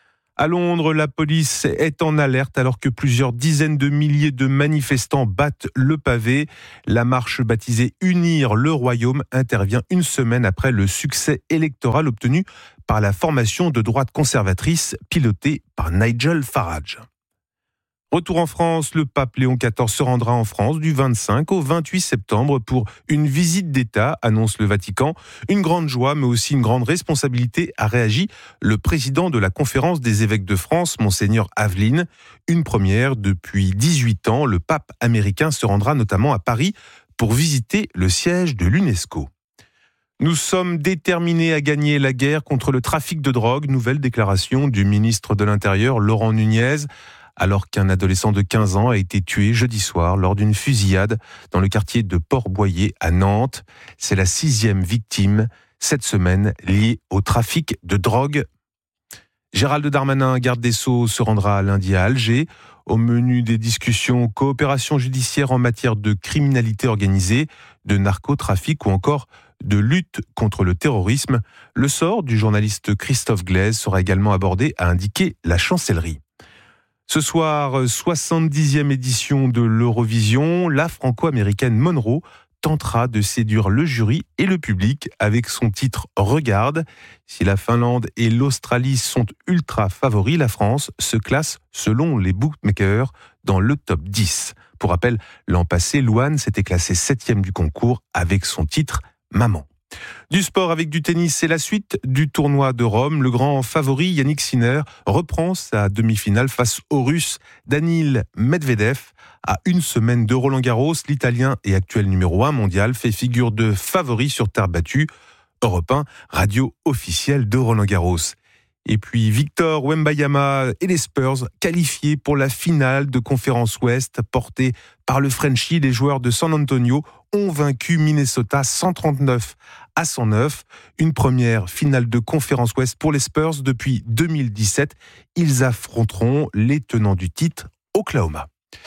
À Londres, la police est en alerte alors que plusieurs dizaines de milliers de manifestants battent le pavé. La marche baptisée Unir le Royaume intervient une semaine après le succès électoral obtenu par la formation de droite conservatrice pilotée par Nigel Farage. Retour en France, le pape Léon quatorze se rendra en France du vingt-cinq au vingt-huit septembre pour une visite d'État, annonce le Vatican. Une grande joie, mais aussi une grande responsabilité, a réagi le président de la Conférence des évêques de France, Monseigneur Aveline. Une première depuis dix-huit ans, le pape américain se rendra notamment à Paris pour visiter le siège de l'UNESCO. Nous sommes déterminés à gagner la guerre contre le trafic de drogue. Nouvelle déclaration du ministre de l'Intérieur, Laurent Nunez, alors qu'un adolescent de quinze ans a été tué jeudi soir lors d'une fusillade dans le quartier de Port-Boyer à Nantes. C'est la sixième victime cette semaine liée au trafic de drogue. Gérald Darmanin, garde des Sceaux, se rendra lundi à Alger. Au menu des discussions, coopération judiciaire en matière de criminalité organisée, de narcotrafic ou encore de lutte contre le terrorisme. Le sort du journaliste Christophe Glaise sera également abordé, a indiqué la chancellerie. Ce soir, soixante-dixième édition de l'Eurovision, la franco-américaine Monroe tentera de séduire le jury et le public avec son titre « Regarde ». Si la Finlande et l'Australie sont ultra favoris, la France se classe, selon les bookmakers, dans le top dix. Pour rappel, l'an passé, Louane s'était classée septième du concours avec son titre « Maman ». Du sport avec du tennis, c'est la suite du tournoi de Rome. Le grand favori Yannick Sinner reprend sa demi-finale face au Russe Danil Medvedev. À une semaine de Roland-Garros, l'Italien et actuel numéro un mondial fait figure de favori sur terre battue. Europe un, radio officielle de Roland-Garros. Et puis Victor Wembanyama et les Spurs qualifiés pour la finale de Conférence Ouest portée par le Frenchie. Les joueurs de San Antonio ont vaincu Minnesota cent trente-neuf à cent neuf. Une première finale de Conférence Ouest pour les Spurs depuis deux mille dix-sept. Ils affronteront les tenants du titre, Oklahoma.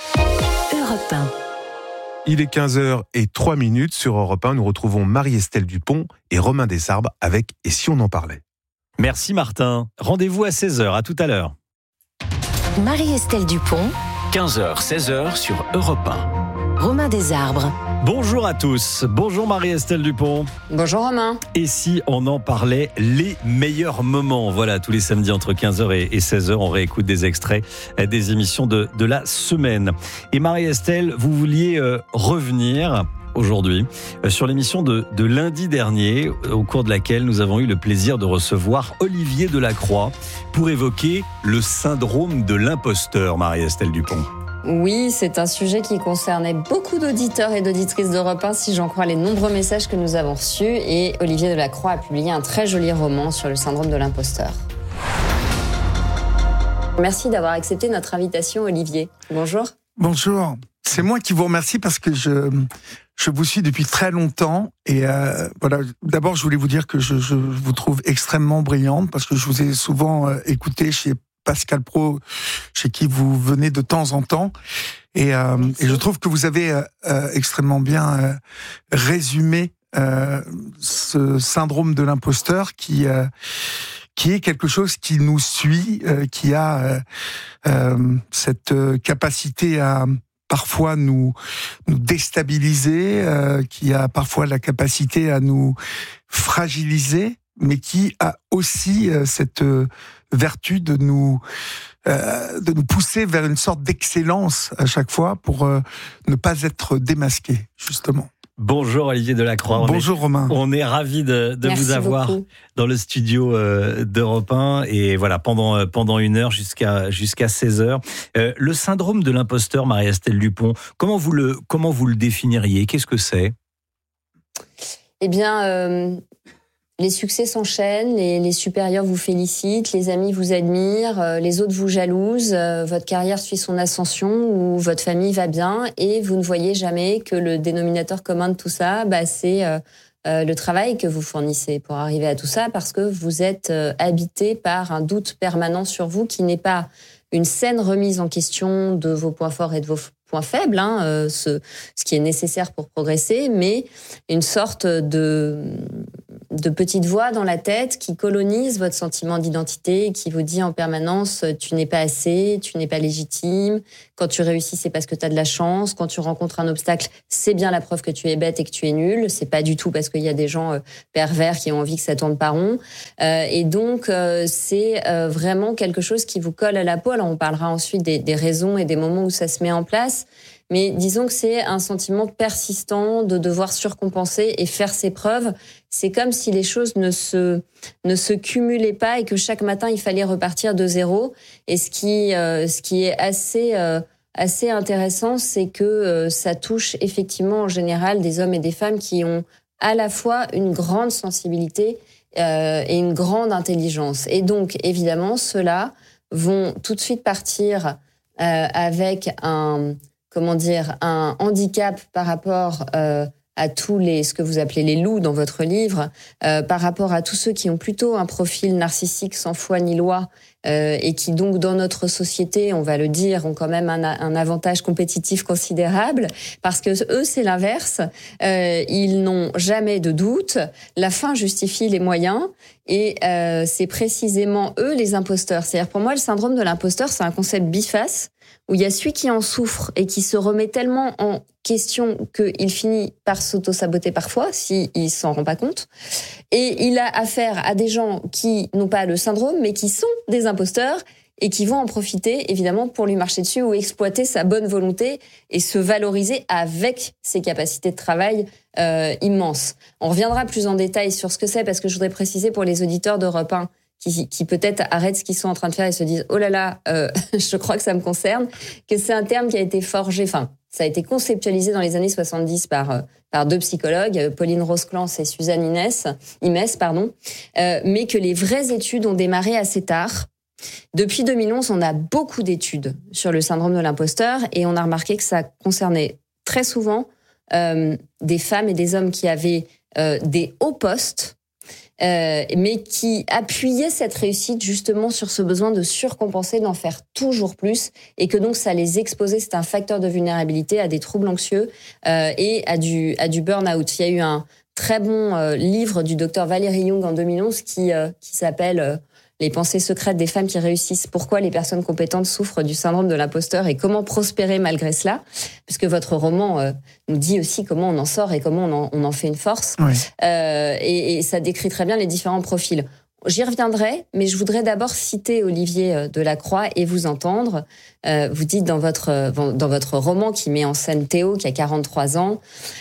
Europe un. Il est quinze heures zéro trois sur Europe un. Nous retrouvons Marie-Estelle Dupont et Romain Desarbes avec « Et si on en parlait ?» Merci Martin. Rendez-vous à seize heures. À tout à l'heure. Marie-Estelle Dupont. quinze heures, seize heures sur Europe un. Romain Desarbes. Bonjour à tous. Bonjour Marie-Estelle Dupont. Bonjour Romain. Et si on en parlait, les meilleurs moments. Voilà, tous les samedis entre quinze heures et seize heures, on réécoute des extraits des émissions de, de la semaine. Et Marie-Estelle, vous vouliez euh, revenir aujourd'hui euh, sur l'émission de, de lundi dernier, au cours de laquelle nous avons eu le plaisir de recevoir Olivier Delacroix pour évoquer le syndrome de l'imposteur, Marie-Estelle Dupont. Oui, c'est un sujet qui concernait beaucoup d'auditeurs et d'auditrices d'Europe un, si j'en crois les nombreux messages que nous avons reçus. Et Olivier Delacroix a publié un très joli roman sur le syndrome de l'imposteur. Merci d'avoir accepté notre invitation, Olivier. Bonjour. Bonjour. C'est moi qui vous remercie parce que je, je vous suis depuis très longtemps. Et euh, voilà. D'abord, je voulais vous dire que je, je vous trouve extrêmement brillante parce que je vous ai souvent euh, écouté chez Pascal Praud, chez qui vous venez de temps en temps. Et, euh, et je trouve que vous avez euh, extrêmement bien euh, résumé euh, ce syndrome de l'imposteur qui, euh, qui est quelque chose qui nous suit, euh, qui a euh, euh, cette capacité à parfois nous, nous déstabiliser, euh, qui a parfois la capacité à nous fragiliser, mais qui a aussi euh, cette euh, vertu de nous euh, de nous pousser vers une sorte d'excellence à chaque fois pour euh, ne pas être démasqué, justement. Bonjour Olivier Delacroix. On Bonjour est, Romain. On est ravis de, de vous avoir beaucoup. dans le studio euh, d'Europe un et voilà pendant euh, pendant une heure jusqu'à jusqu'à seize heures. Euh, le syndrome de l'imposteur, Marie-Estelle Dupont, comment vous le comment vous le définiriez? Qu'est-ce que c'est? Eh bien, euh, les succès s'enchaînent, les, les supérieurs vous félicitent, les amis vous admirent, euh, les autres vous jalousent, euh, votre carrière suit son ascension ou votre famille va bien et vous ne voyez jamais que le dénominateur commun de tout ça, bah, c'est euh, euh, le travail que vous fournissez pour arriver à tout ça parce que vous êtes euh, habité par un doute permanent sur vous qui n'est pas une saine remise en question de vos points forts et de vos points faibles, hein, euh, ce, ce qui est nécessaire pour progresser, mais une sorte de, de petite voix dans la tête qui colonise votre sentiment d'identité et qui vous dit en permanence « tu n'es pas assez, tu n'es pas légitime, quand tu réussis c'est parce que tu as de la chance, quand tu rencontres un obstacle c'est bien la preuve que tu es bête et que tu es nul, c'est pas du tout parce qu'il y a des gens euh, pervers qui ont envie que ça tourne pas rond. Euh, » Et donc euh, c'est euh, vraiment quelque chose qui vous colle à la peau. Alors on parlera ensuite des, des raisons et des moments où ça se met en place. Mais disons que c'est un sentiment persistant de devoir surcompenser et faire ses preuves. C'est comme si les choses ne se ne se cumulaient pas et que chaque matin il fallait repartir de zéro. Et ce qui euh, ce qui est assez euh, assez intéressant, c'est que euh, ça touche effectivement en général des hommes et des femmes qui ont à la fois une grande sensibilité euh, et une grande intelligence. Et donc évidemment, ceux-là vont tout de suite partir euh, avec un comment dire, un handicap par rapport euh, à tous les, ce que vous appelez les loups dans votre livre, euh, par rapport à tous ceux qui ont plutôt un profil narcissique sans foi ni loi euh, et qui donc dans notre société, on va le dire, ont quand même un, un avantage compétitif considérable parce que eux c'est l'inverse, euh, ils n'ont jamais de doute, la fin justifie les moyens et euh, c'est précisément eux les imposteurs. C'est-à-dire pour moi le syndrome de l'imposteur c'est un concept biface où il y a celui qui en souffre et qui se remet tellement en question qu'il finit par s'auto-saboter parfois, s'il ne s'en rend pas compte. Et il a affaire à des gens qui n'ont pas le syndrome, mais qui sont des imposteurs et qui vont en profiter, évidemment, pour lui marcher dessus ou exploiter sa bonne volonté et se valoriser avec ses capacités de travail euh, immenses. On reviendra plus en détail sur ce que c'est, parce que je voudrais préciser pour les auditeurs d'Europe un qui, qui peut-être arrêtent ce qu'ils sont en train de faire et se disent « Oh là là, euh, je crois que ça me concerne », que c'est un terme qui a été forgé, enfin, ça a été conceptualisé dans les années soixante-dix par, par deux psychologues, Pauline Rosclance et Suzanne Inès, Imès, pardon, euh, mais que les vraies études ont démarré assez tard. Depuis deux mille onze, on a beaucoup d'études sur le syndrome de l'imposteur et on a remarqué que ça concernait très souvent euh, des femmes et des hommes qui avaient euh, des hauts postes, Euh, mais qui appuyait cette réussite justement sur ce besoin de surcompenser, d'en faire toujours plus, et que donc ça les exposait, c'est un facteur de vulnérabilité à des troubles anxieux euh, et à du, à du burn-out. Il y a eu un très bon euh, livre du docteur Valérie Young en deux mille onze qui, euh, qui s'appelle euh, Les pensées secrètes des femmes qui réussissent, pourquoi les personnes compétentes souffrent du syndrome de l'imposteur et comment prospérer malgré cela, parce que votre roman euh, nous dit aussi comment on en sort et comment on en, on en fait une force. Oui. Euh, et, et ça décrit très bien les différents profils. J'y reviendrai, mais je voudrais d'abord citer Olivier Delacroix et vous entendre. Euh, vous dites dans votre dans votre roman qui met en scène Théo, qui a quarante-trois ans,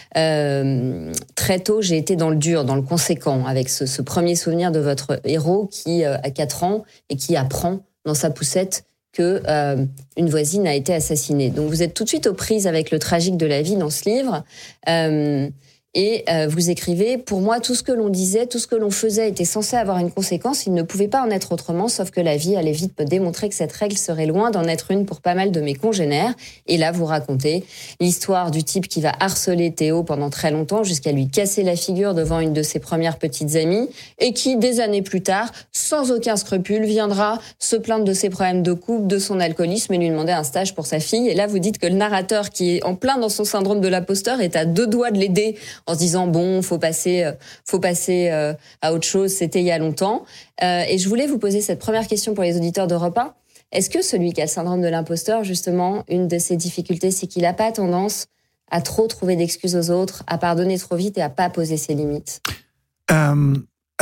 euh, très tôt j'ai été dans le dur, dans le conséquent, avec ce, ce premier souvenir de votre héros qui euh, a quatre ans et qui apprend dans sa poussette que euh, une voisine a été assassinée. Donc vous êtes tout de suite aux prises avec le tragique de la vie dans ce livre. Euh, Et euh, vous écrivez, pour moi, tout ce que l'on disait, tout ce que l'on faisait était censé avoir une conséquence. Il ne pouvait pas en être autrement, sauf que la vie allait vite me démontrer que cette règle serait loin d'en être une pour pas mal de mes congénères. Et là, vous racontez l'histoire du type qui va harceler Théo pendant très longtemps, jusqu'à lui casser la figure devant une de ses premières petites amies, et qui, des années plus tard, sans aucun scrupule, viendra se plaindre de ses problèmes de couple, de son alcoolisme, et lui demander un stage pour sa fille. Et là, vous dites que le narrateur, qui est en plein dans son syndrome de l'imposteur, est à deux doigts de l'aider en se disant bon, faut passer, faut passer euh, à autre chose. C'était il y a longtemps. Euh, et je voulais vous poser cette première question pour les auditeurs d'Europe un. Est-ce que celui qui a le syndrome de l'imposteur, justement, une de ses difficultés, c'est qu'il n'a pas tendance à trop trouver d'excuses aux autres, à pardonner trop vite et à pas poser ses limites? euh, Alors,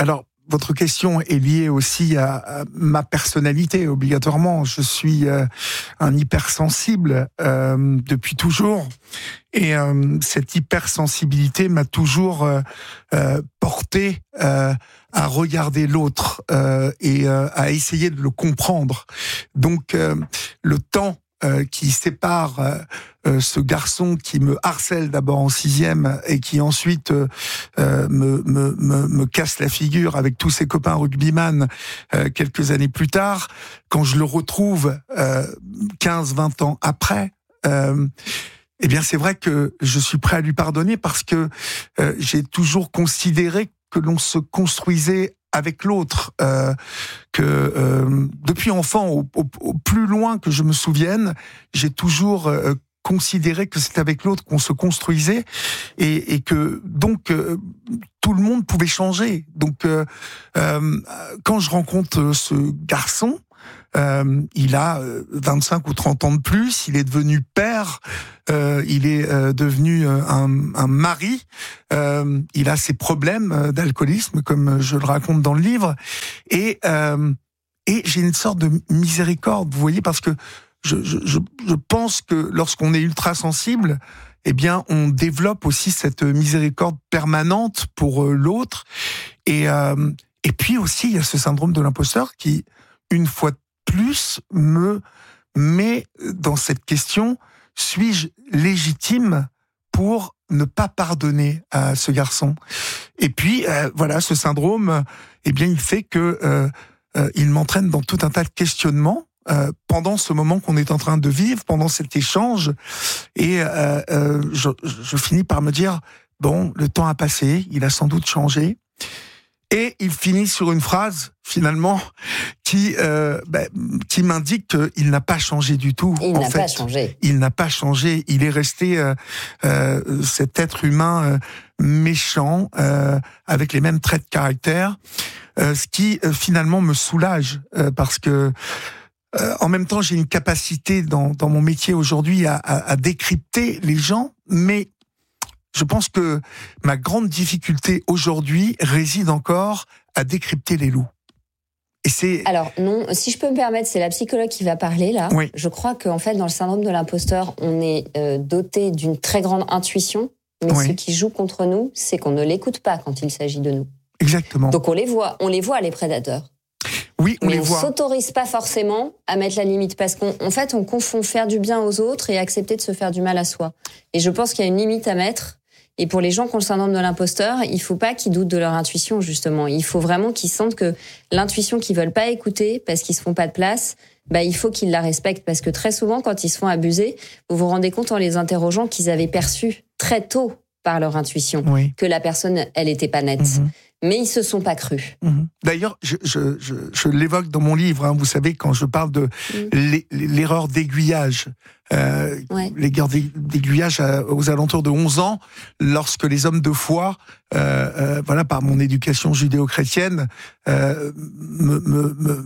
votre question est liée aussi à, à ma personnalité, obligatoirement. Je suis euh, un hypersensible euh, depuis toujours. Et euh, cette hypersensibilité m'a toujours euh, euh, porté euh, à regarder l'autre euh, et euh, à essayer de le comprendre. Donc, euh, le temps Euh, qui sépare euh, euh, ce garçon qui me harcèle d'abord en sixième et qui ensuite euh, euh, me, me, me, me casse la figure avec tous ses copains rugbyman euh, quelques années plus tard, quand je le retrouve euh, quinze vingt ans après, euh, eh bien c'est vrai que je suis prêt à lui pardonner parce que euh, j'ai toujours considéré que l'on se construisait avec l'autre, euh, que euh, depuis enfant, au, au, au plus loin que je me souvienne, j'ai toujours euh, considéré que c'est avec l'autre qu'on se construisait et, et que donc euh, tout le monde pouvait changer. Donc euh, euh, quand je rencontre ce garçon, Euh, il a vingt-cinq ou trente ans de plus, il est devenu père, euh, il est euh, devenu un, un mari, euh, il a ses problèmes d'alcoolisme, comme je le raconte dans le livre, et, euh, et j'ai une sorte de miséricorde, vous voyez, parce que je, je, je pense que lorsqu'on est ultra sensible, eh bien, on développe aussi cette miséricorde permanente pour l'autre, et, euh, et puis aussi, il y a ce syndrome de l'imposteur qui, une fois plus, me met dans cette question, suis-je légitime pour ne pas pardonner à ce garçon? Et puis, euh, voilà, ce syndrome, eh bien, il fait que euh, euh, il m'entraîne dans tout un tas de questionnements euh, pendant ce moment qu'on est en train de vivre, pendant cet échange, et euh, euh, je, je finis par me dire, bon, le temps a passé, il a sans doute changé. Et il finit sur une phrase, finalement, qui euh, bah, qui m'indique qu'il n'a pas changé du tout. Il en n'a fait. pas changé. Il n'a pas changé. Il est resté euh, euh, cet être humain euh, méchant, euh, avec les mêmes traits de caractère, euh, ce qui euh, finalement me soulage, euh, parce que euh, en même temps, j'ai une capacité dans, dans mon métier aujourd'hui à, à, à décrypter les gens, mais je pense que ma grande difficulté aujourd'hui réside encore à décrypter les loups. Et c'est... Alors non, si je peux me permettre, c'est la psychologue qui va parler là. Oui. Je crois qu'en fait, dans le syndrome de l'imposteur, on est euh, doté d'une très grande intuition, mais Oui. ce qui joue contre nous, c'est qu'on ne l'écoute pas quand il s'agit de nous. Exactement. Donc on les voit, on les voit les prédateurs. Oui, on mais les on voit. s'autorise pas forcément à mettre la limite parce qu'en en fait, on confond faire du bien aux autres et accepter de se faire du mal à soi. Et je pense qu'il y a une limite à mettre. Et pour les gens qui ont le syndrome de l'imposteur, il faut pas qu'ils doutent de leur intuition, justement. Il faut vraiment qu'ils sentent que l'intuition qu'ils veulent pas écouter parce qu'ils se font pas de place, bah, il faut qu'ils la respectent. Parce que très souvent, quand ils se font abuser, vous vous rendez compte en les interrogeant qu'ils avaient perçu très tôt par leur intuition Oui. que la personne, elle était pas nette. Mm-hmm. Mais ils se sont pas crus. Mmh. D'ailleurs, je, je, je, je l'évoque dans mon livre, hein, vous savez, quand je parle de mmh. l'erreur d'aiguillage, euh, ouais. l'erreur d'aiguillage aux alentours de onze ans, lorsque les hommes de foi, euh, euh, voilà, par mon éducation judéo-chrétienne, euh, me, me, me,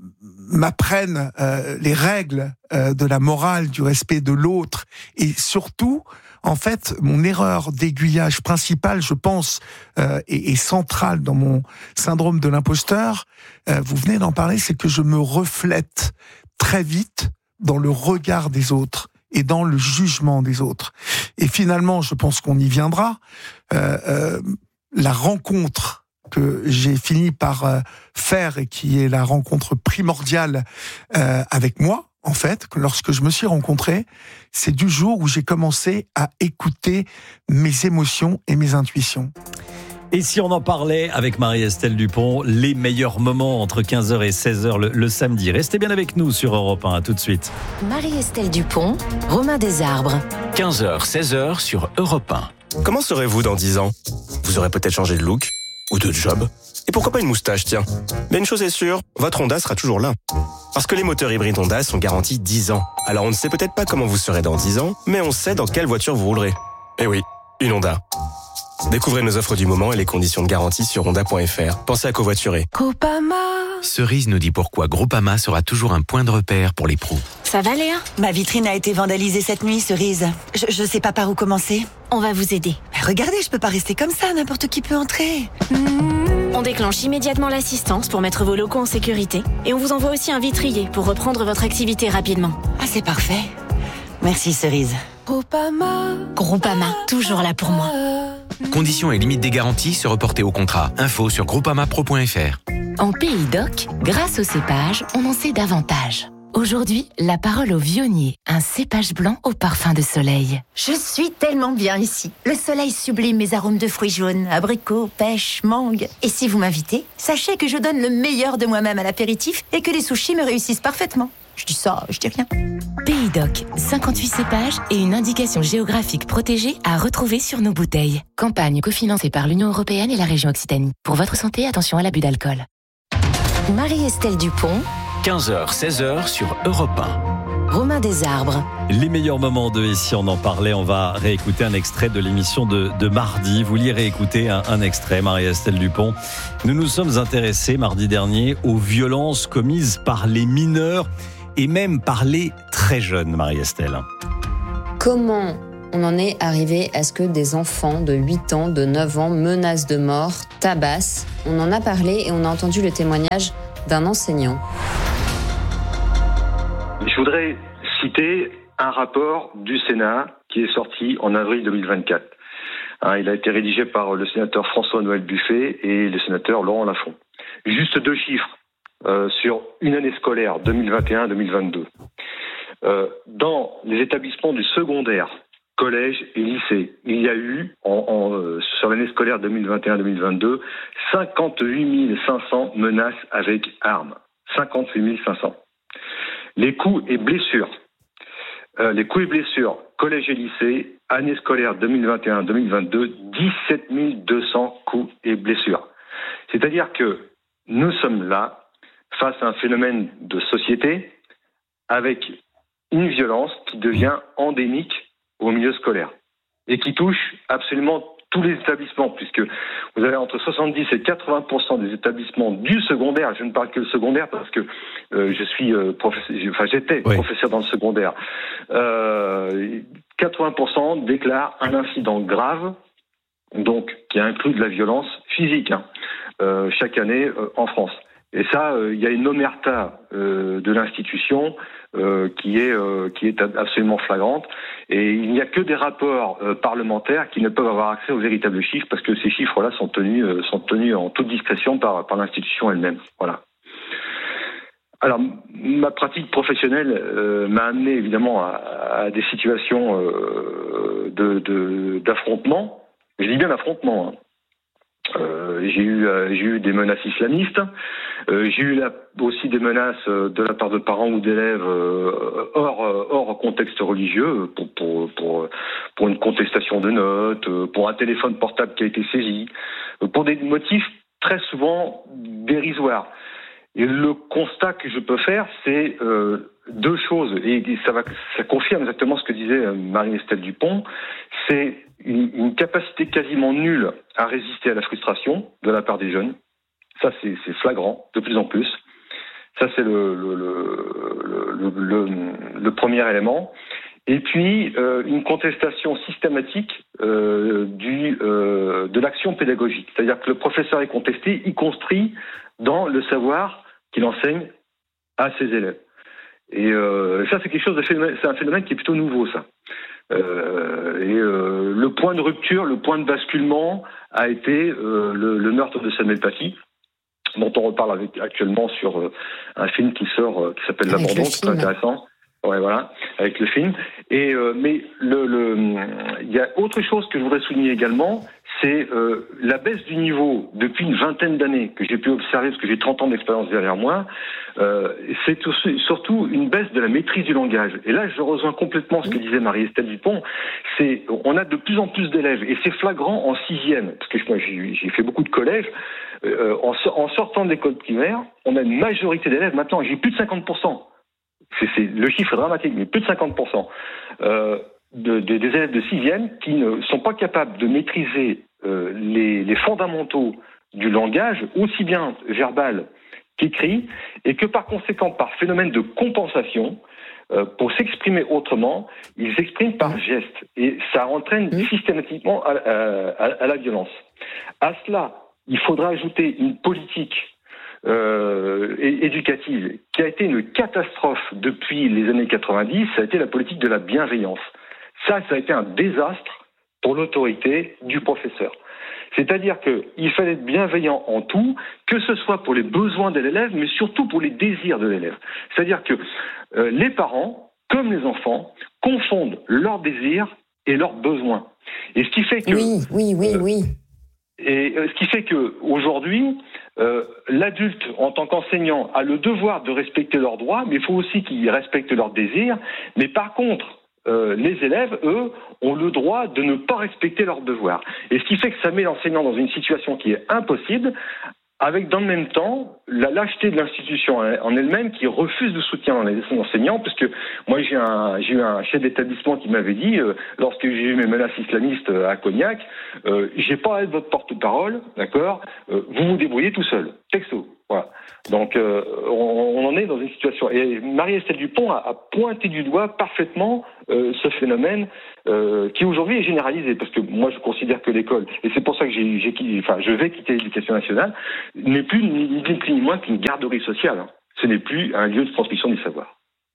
m'apprennent euh, les règles euh, de la morale, du respect de l'autre, et surtout, en fait, mon erreur d'aiguillage principale, je pense, euh, et, et centrale dans mon syndrome de l'imposteur, euh, vous venez d'en parler, c'est que je me reflète très vite dans le regard des autres et dans le jugement des autres. Et finalement, je pense qu'on y viendra, euh, euh, la rencontre que j'ai fini par euh, faire et qui est la rencontre primordiale euh, avec moi, en fait, que lorsque je me suis rencontré, c'est du jour où j'ai commencé à écouter mes émotions et mes intuitions. Et si on en parlait avec Marie-Estelle Dupont, les meilleurs moments entre quinze heures et seize heures le, le samedi. Restez bien avec nous sur Europe un, à tout de suite. Marie-Estelle Dupont, Romain Desarbres. quinze heures, seize heures sur Europe un. Comment serez-vous dans dix ans? Vous aurez peut-être changé de look ou de job. Et pourquoi pas une moustache, tiens. Mais une chose est sûre, votre Honda sera toujours là. Parce que les moteurs hybrides Honda sont garantis dix ans. Alors on ne sait peut-être pas comment vous serez dans dix ans, mais on sait dans quelle voiture vous roulerez. Eh oui, une Honda. Découvrez nos offres du moment et les conditions de garantie sur honda point f r. Pensez à covoiturer. Groupama. Cerise nous dit pourquoi Groupama sera toujours un point de repère pour les pros. Ça va, Léa? Ma vitrine a été vandalisée cette nuit, Cerise. Je, je sais pas par où commencer. On va vous aider. Mais regardez, je peux pas rester comme ça, n'importe qui peut entrer. Mmh. On déclenche immédiatement l'assistance pour mettre vos locaux en sécurité. Et on vous envoie aussi un vitrier pour reprendre votre activité rapidement. Ah, c'est parfait. Merci, Cerise. Groupama. Groupama, toujours là pour moi. Conditions et limites des garanties se reporter au contrat. Info sur groupama pro point f r. En Pays d'Oc, grâce au cépage, on en sait davantage. Aujourd'hui, la parole au vionnier, un cépage blanc au parfum de soleil. Je suis tellement bien ici. Le soleil sublime mes arômes de fruits jaunes, abricots, pêche, mangue. Et si vous m'invitez, sachez que je donne le meilleur de moi-même à l'apéritif et que les sushis me réussissent parfaitement. Je dis ça, je dis rien. Pays d'Oc, cinquante-huit cépages et une indication géographique protégée à retrouver sur nos bouteilles. Campagne cofinancée par l'Union européenne et la région Occitanie. Pour votre santé, attention à l'abus d'alcool. Marie-Estelle Dupont, quinze heures, seize heures sur Europe un. Romain Desarbres. Les meilleurs moments de Ici, on en parlait. On va réécouter un extrait de l'émission de, de mardi. Vous lirez écouter un, un extrait, Marie-Estelle Dupont. Nous nous sommes intéressés mardi dernier aux violences commises par les mineurs et même par les très jeunes, Marie-Estelle. Comment on en est arrivé à ce que des enfants de huit ans, de neuf ans menacent de mort, tabassent? On en a parlé et on a entendu le témoignage d'un enseignant. Je voudrais citer un rapport du Sénat qui est sorti en avril deux mille vingt-quatre. Il a été rédigé par le sénateur François-Noël Buffet et le sénateur Laurent Lafont. Juste deux chiffres euh, sur une année scolaire deux mille vingt et un deux mille vingt-deux. Euh, dans les établissements du secondaire, collège et lycée, il y a eu, en, en, euh, sur l'année scolaire deux mille vingt et un deux mille vingt-deux, cinquante-huit mille cinq cents menaces avec armes. cinquante-huit mille cinq cents. Les coups et blessures. Euh, les coups et blessures, collège et lycée, année scolaire deux mille vingt et un deux mille vingt-deux, dix-sept mille deux cents coups et blessures. C'est-à-dire que nous sommes là, face à un phénomène de société, avec une violence qui devient endémique au milieu scolaire et qui touche absolument tous les établissements, puisque vous avez entre soixante-dix et quatre-vingts pour cent des établissements du secondaire, je ne parle que le secondaire parce que euh, je suis euh, professeur, enfin j'étais oui. professeur dans le secondaire, euh, quatre-vingts pour cent déclarent un incident grave, donc qui inclut de la violence physique, hein, euh, chaque année euh, en France. Et ça, il euh, y a une omerta euh, de l'institution euh, qui est euh, qui est absolument flagrante. Et il n'y a que des rapports euh, parlementaires qui ne peuvent avoir accès aux véritables chiffres parce que ces chiffres-là sont tenus euh, sont tenus en toute discrétion par par l'institution elle-même. Voilà. Alors, ma pratique professionnelle euh, m'a amené évidemment à, à des situations euh, de, de d'affrontement. Je dis bien d'affrontement. Hein. Euh, j'ai eu euh, j'ai eu des menaces islamistes, euh, j'ai eu la, aussi des menaces euh, de la part de parents ou d'élèves euh, hors euh, hors contexte religieux pour pour pour pour une contestation de notes, euh, pour un téléphone portable qui a été saisi, euh, pour des motifs très souvent dérisoires. Et le constat que je peux faire, c'est euh, deux choses, et ça va, ça confirme exactement ce que disait Marie-Estelle Dupont, c'est une, une capacité quasiment nulle à résister à la frustration de la part des jeunes. Ça, c'est, c'est flagrant, de plus en plus. Ça, c'est le, le, le, le, le, le premier élément. Et puis, euh, une contestation systématique euh, du, euh, de l'action pédagogique. C'est-à-dire que le professeur est contesté, y compris dans le savoir qu'il enseigne à ses élèves. Et euh, ça, c'est quelque chose de phénomène, c'est un phénomène qui est plutôt nouveau, ça. Euh, et euh, le point de rupture, le point de basculement a été euh, le, le meurtre de Samuel Paty, dont on reparle avec, actuellement sur euh, un film qui sort, euh, qui s'appelle avec L'Abandon, qui est intéressant. Ouais, voilà, avec le film. Et euh, mais le, le, il y a autre chose que je voudrais souligner également, c'est euh, la baisse du niveau depuis une vingtaine d'années que j'ai pu observer, parce que j'ai trente ans d'expérience derrière moi. Euh, c'est aussi, surtout une baisse de la maîtrise du langage. Et là, je rejoins complètement ce que disait Marie-Estelle Dupont. C'est, on a de plus en plus d'élèves, et c'est flagrant en sixième, parce que moi j'ai, j'ai fait beaucoup de collèges. Euh, en, en sortant de l'école primaire, on a une majorité d'élèves. Maintenant, j'ai plus de cinquante pour cent. C'est, c'est, le chiffre est dramatique, mais plus de cinquante pour cent euh, de, de, des élèves de sixième qui ne sont pas capables de maîtriser euh, les, les fondamentaux du langage, aussi bien verbal qu'écrit, et que par conséquent, par phénomène de compensation, euh, pour s'exprimer autrement, ils s'expriment par geste. Et ça entraîne systématiquement à, à, à la violence. À cela, il faudra ajouter une politique euh, éducative qui a été une catastrophe depuis les années quatre-vingt-dix, ça a été la politique de la bienveillance. Ça, ça a été un désastre pour l'autorité du professeur. C'est-à-dire qu'il fallait être bienveillant en tout, que ce soit pour les besoins de l'élève, mais surtout pour les désirs de l'élève. C'est-à-dire que euh, les parents, comme les enfants, confondent leurs désirs et leurs besoins. Et ce qui fait que... Oui, oui, oui, euh, oui. Et euh, ce qui fait qu'aujourd'hui, euh, l'adulte, en tant qu'enseignant, a le devoir de respecter leurs droits, mais il faut aussi qu'ils respectent leurs désirs. Mais par contre, Euh, les élèves, eux, ont le droit de ne pas respecter leurs devoirs. Et ce qui fait que ça met l'enseignant dans une situation qui est impossible, avec dans le même temps la lâcheté de l'institution en elle-même qui refuse de soutien dans les enseignants, parce que moi j'ai, un, j'ai eu un chef d'établissement qui m'avait dit, euh, lorsque j'ai eu mes menaces islamistes à Cognac, euh, j'ai pas à être votre porte-parole, d'accord, euh, vous vous débrouillez tout seul, texto. Voilà. Donc euh, on, on en est dans une situation. Et Marie-Estelle Dupont a, a pointé du doigt parfaitement euh, ce phénomène euh, qui aujourd'hui est généralisé, parce que moi je considère que l'école, et c'est pour ça que j'ai, j'ai, enfin, je vais quitter l'éducation nationale, n'est plus ni, ni plus ni moins qu'une garderie sociale. Ce n'est plus un lieu de transmission du savoir.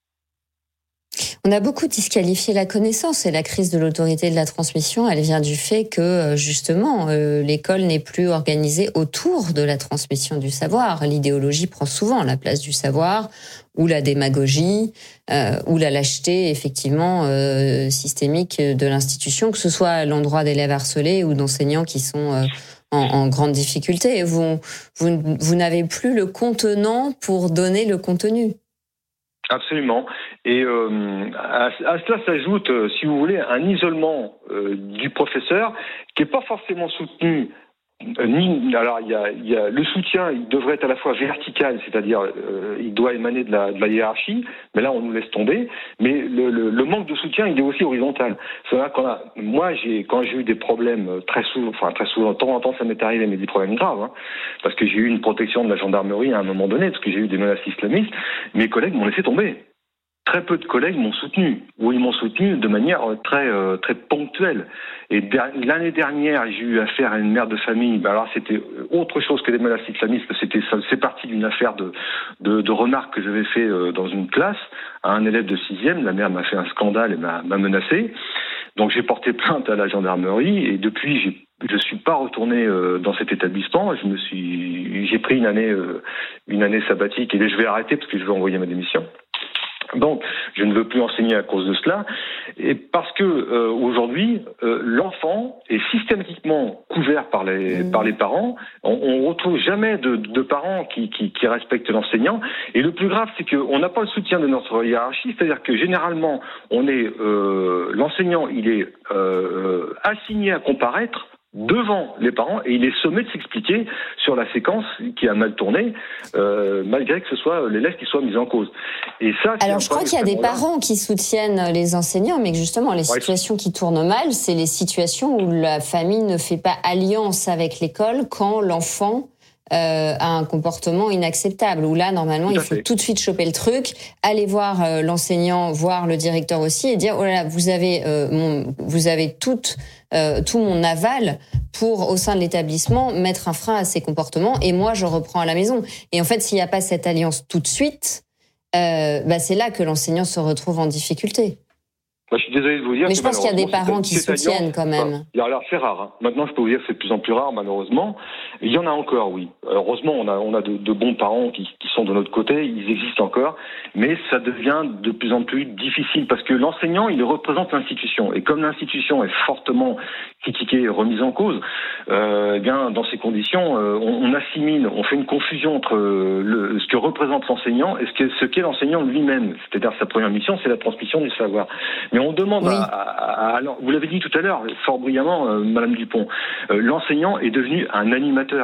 On a beaucoup disqualifié la connaissance et la crise de l'autorité de la transmission, elle vient du fait que justement euh, l'école n'est plus organisée autour de la transmission du savoir. L'idéologie prend souvent la place du savoir, ou la démagogie, euh, ou la lâcheté effectivement euh, systémique de l'institution, que ce soit à l'endroit d'élèves harcelés ou d'enseignants qui sont euh, en, en grande difficulté. Vous, vous, vous n'avez plus le contenant pour donner le contenu. Absolument. Et euh, à, à cela s'ajoute, euh, si vous voulez, un isolement euh, du professeur qui n'est pas forcément soutenu. Euh, ni, alors, il y a, il y a le soutien, il devrait être à la fois vertical, c'est-à-dire euh, il doit émaner de la, de la hiérarchie, mais là on nous laisse tomber. Mais le, le, le manque de soutien, il est aussi horizontal. C'est-à-dire qu'on a, moi, j'ai, quand j'ai eu des problèmes très souvent, enfin très souvent, de temps en temps, ça m'est arrivé, mais des problèmes graves, hein, parce que j'ai eu une protection de la gendarmerie à un moment donné, parce que j'ai eu des menaces islamistes. Mes collègues m'ont laissé tomber. Très peu de collègues m'ont soutenu, ou ils m'ont soutenu de manière très euh, très ponctuelle. Et der- l'année dernière, j'ai eu affaire à une mère de famille. Ben alors c'était autre chose que des menaces islamistes. C'était ça, c'est parti d'une affaire de de, de remarques que j'avais fait euh, dans une classe à un élève de sixième. La mère m'a fait un scandale et m'a, m'a menacé. Donc j'ai porté plainte à la gendarmerie et depuis j'ai je suis pas retourné euh, dans cet établissement. Je me suis j'ai pris une année euh, une année sabbatique et je vais arrêter parce que je vais envoyer ma démission. Donc, je ne veux plus enseigner à cause de cela, et parce que euh, aujourd'hui, euh, l'enfant est systématiquement couvert par les mmh. par les parents. On, on retrouve jamais de, de parents qui, qui qui respectent l'enseignant. Et le plus grave, c'est qu'on n'a pas le soutien de notre hiérarchie. C'est-à-dire que généralement, on est euh, l'enseignant, il est euh, assigné à comparaître devant les parents et il est sommé de s'expliquer sur la séquence qui a mal tourné, euh, malgré que ce soit l'élève qui soit mis en cause. Et ça, alors je crois qu'il y a des parents qui soutiennent les enseignants, mais que justement les ouais. situations qui tournent mal, c'est les situations où la famille ne fait pas alliance avec l'école quand l'enfant Euh, a un comportement inacceptable, où là normalement il faut tout de suite choper le truc, aller voir euh, l'enseignant, voir le directeur aussi et dire oh là là, vous avez euh, mon, vous avez tout euh, tout mon aval pour au sein de l'établissement mettre un frein à ces comportements et moi je reprends à la maison. Et en fait s'il n'y a pas cette alliance tout de suite, euh, bah c'est là que l'enseignant se retrouve en difficulté. Moi, je suis désolé de vous dire. Mais je pense qu'il y a des parents qui soutiennent quand même. Enfin, alors c'est rare. Hein. Maintenant, je peux vous dire que c'est de plus en plus rare, malheureusement. Il y en a encore, oui. Heureusement, on a on a de, de bons parents qui, qui sont de notre côté. Ils existent encore, mais ça devient de plus en plus difficile parce que l'enseignant, il représente l'institution, et comme l'institution est fortement critiquée et remise en cause, euh, eh bien, dans ces conditions, euh, on, on assimile, on fait une confusion entre le, ce que représente l'enseignant et ce que ce qu'est l'enseignant lui-même. C'est-à-dire sa première mission, c'est la transmission du savoir. Mais on demande oui. à, à, à, vous l'avez dit tout à l'heure, fort brillamment, euh, Madame Dupont, euh, l'enseignant est devenu un animateur.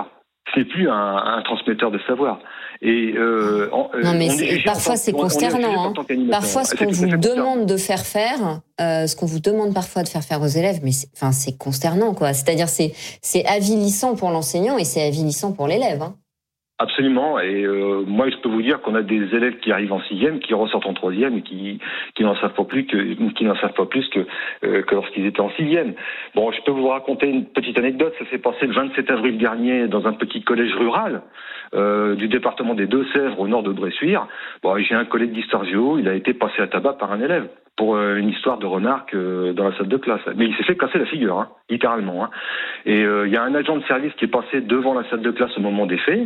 ce n'est plus un, un transmetteur de savoir. Et euh, en, non, mais est, parfois c'est consternant. Hein. Parfois, ce qu'on vous demande de faire faire, euh, ce qu'on vous demande parfois de faire faire aux élèves, mais c'est, enfin, c'est consternant, quoi. C'est-à-dire, c'est, c'est avilissant pour l'enseignant et c'est avilissant pour l'élève. Hein. Absolument. Et euh, moi, je peux vous dire qu'on a des élèves qui arrivent en sixième, qui ressortent en troisième et qui qui n'en savent pas plus que qui n'en savent pas plus que euh, que lorsqu'ils étaient en sixième. Bon, je peux vous raconter une petite anecdote. Ça s'est passé le vingt-sept avril dernier dans un petit collège rural euh, du département des Deux-Sèvres, au nord de Bressuire. Bon, j'ai un collègue d'histoire géo. Il a été passé à tabac par un élève pour euh, une histoire de remarque euh, dans la salle de classe. Mais il s'est fait casser la figure, hein, littéralement. Hein. Et il euh, y a un agent de service qui est passé devant la salle de classe au moment des faits.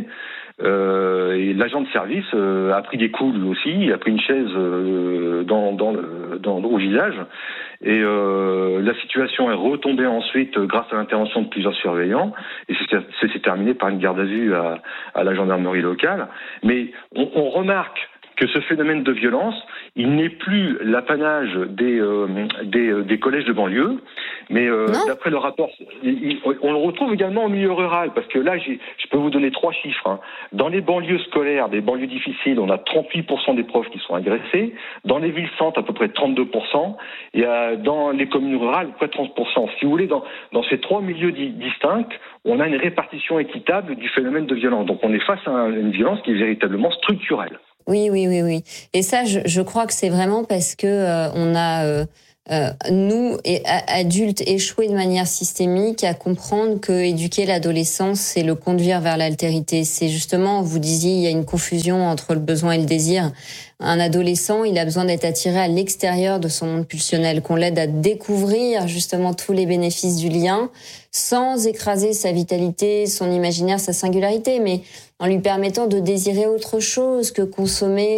Euh, et l'agent de service euh, a pris des coups lui aussi, il a pris une chaise euh, dans, dans, le, dans au visage et euh, la situation est retombée ensuite euh, grâce à l'intervention de plusieurs surveillants et c'est, c'est, c'est terminé par une garde à vue à, à la gendarmerie locale. Mais on, on remarque que ce phénomène de violence, il n'est plus l'apanage des euh, des, euh, des collèges de banlieue, mais euh, d'après le rapport, il, il, on le retrouve également au milieu rural, parce que là, j'ai, je peux vous donner trois chiffres. Hein. Dans les banlieues scolaires, des banlieues difficiles, on a trente-huit pour cent des profs qui sont agressés. Dans les villes-centres, à peu près trente-deux pour cent. Et euh, dans les communes rurales, près de trente pour cent. Si vous voulez, dans, dans ces trois milieux di- distincts, on a une répartition équitable du phénomène de violence. Donc on est face à une violence qui est véritablement structurelle. Oui, oui, oui, oui. Et ça, je, je crois que c'est vraiment parce que euh, on a euh, euh, nous, et, adultes, échoué de manière systémique à comprendre que éduquer l'adolescence, c'est le conduire vers l'altérité. C'est justement, vous disiez, il y a une confusion entre le besoin et le désir. Un adolescent, il a besoin d'être attiré à l'extérieur de son monde pulsionnel, qu'on l'aide à découvrir justement tous les bénéfices du lien, sans écraser sa vitalité, son imaginaire, sa singularité, mais en lui permettant de désirer autre chose que consommer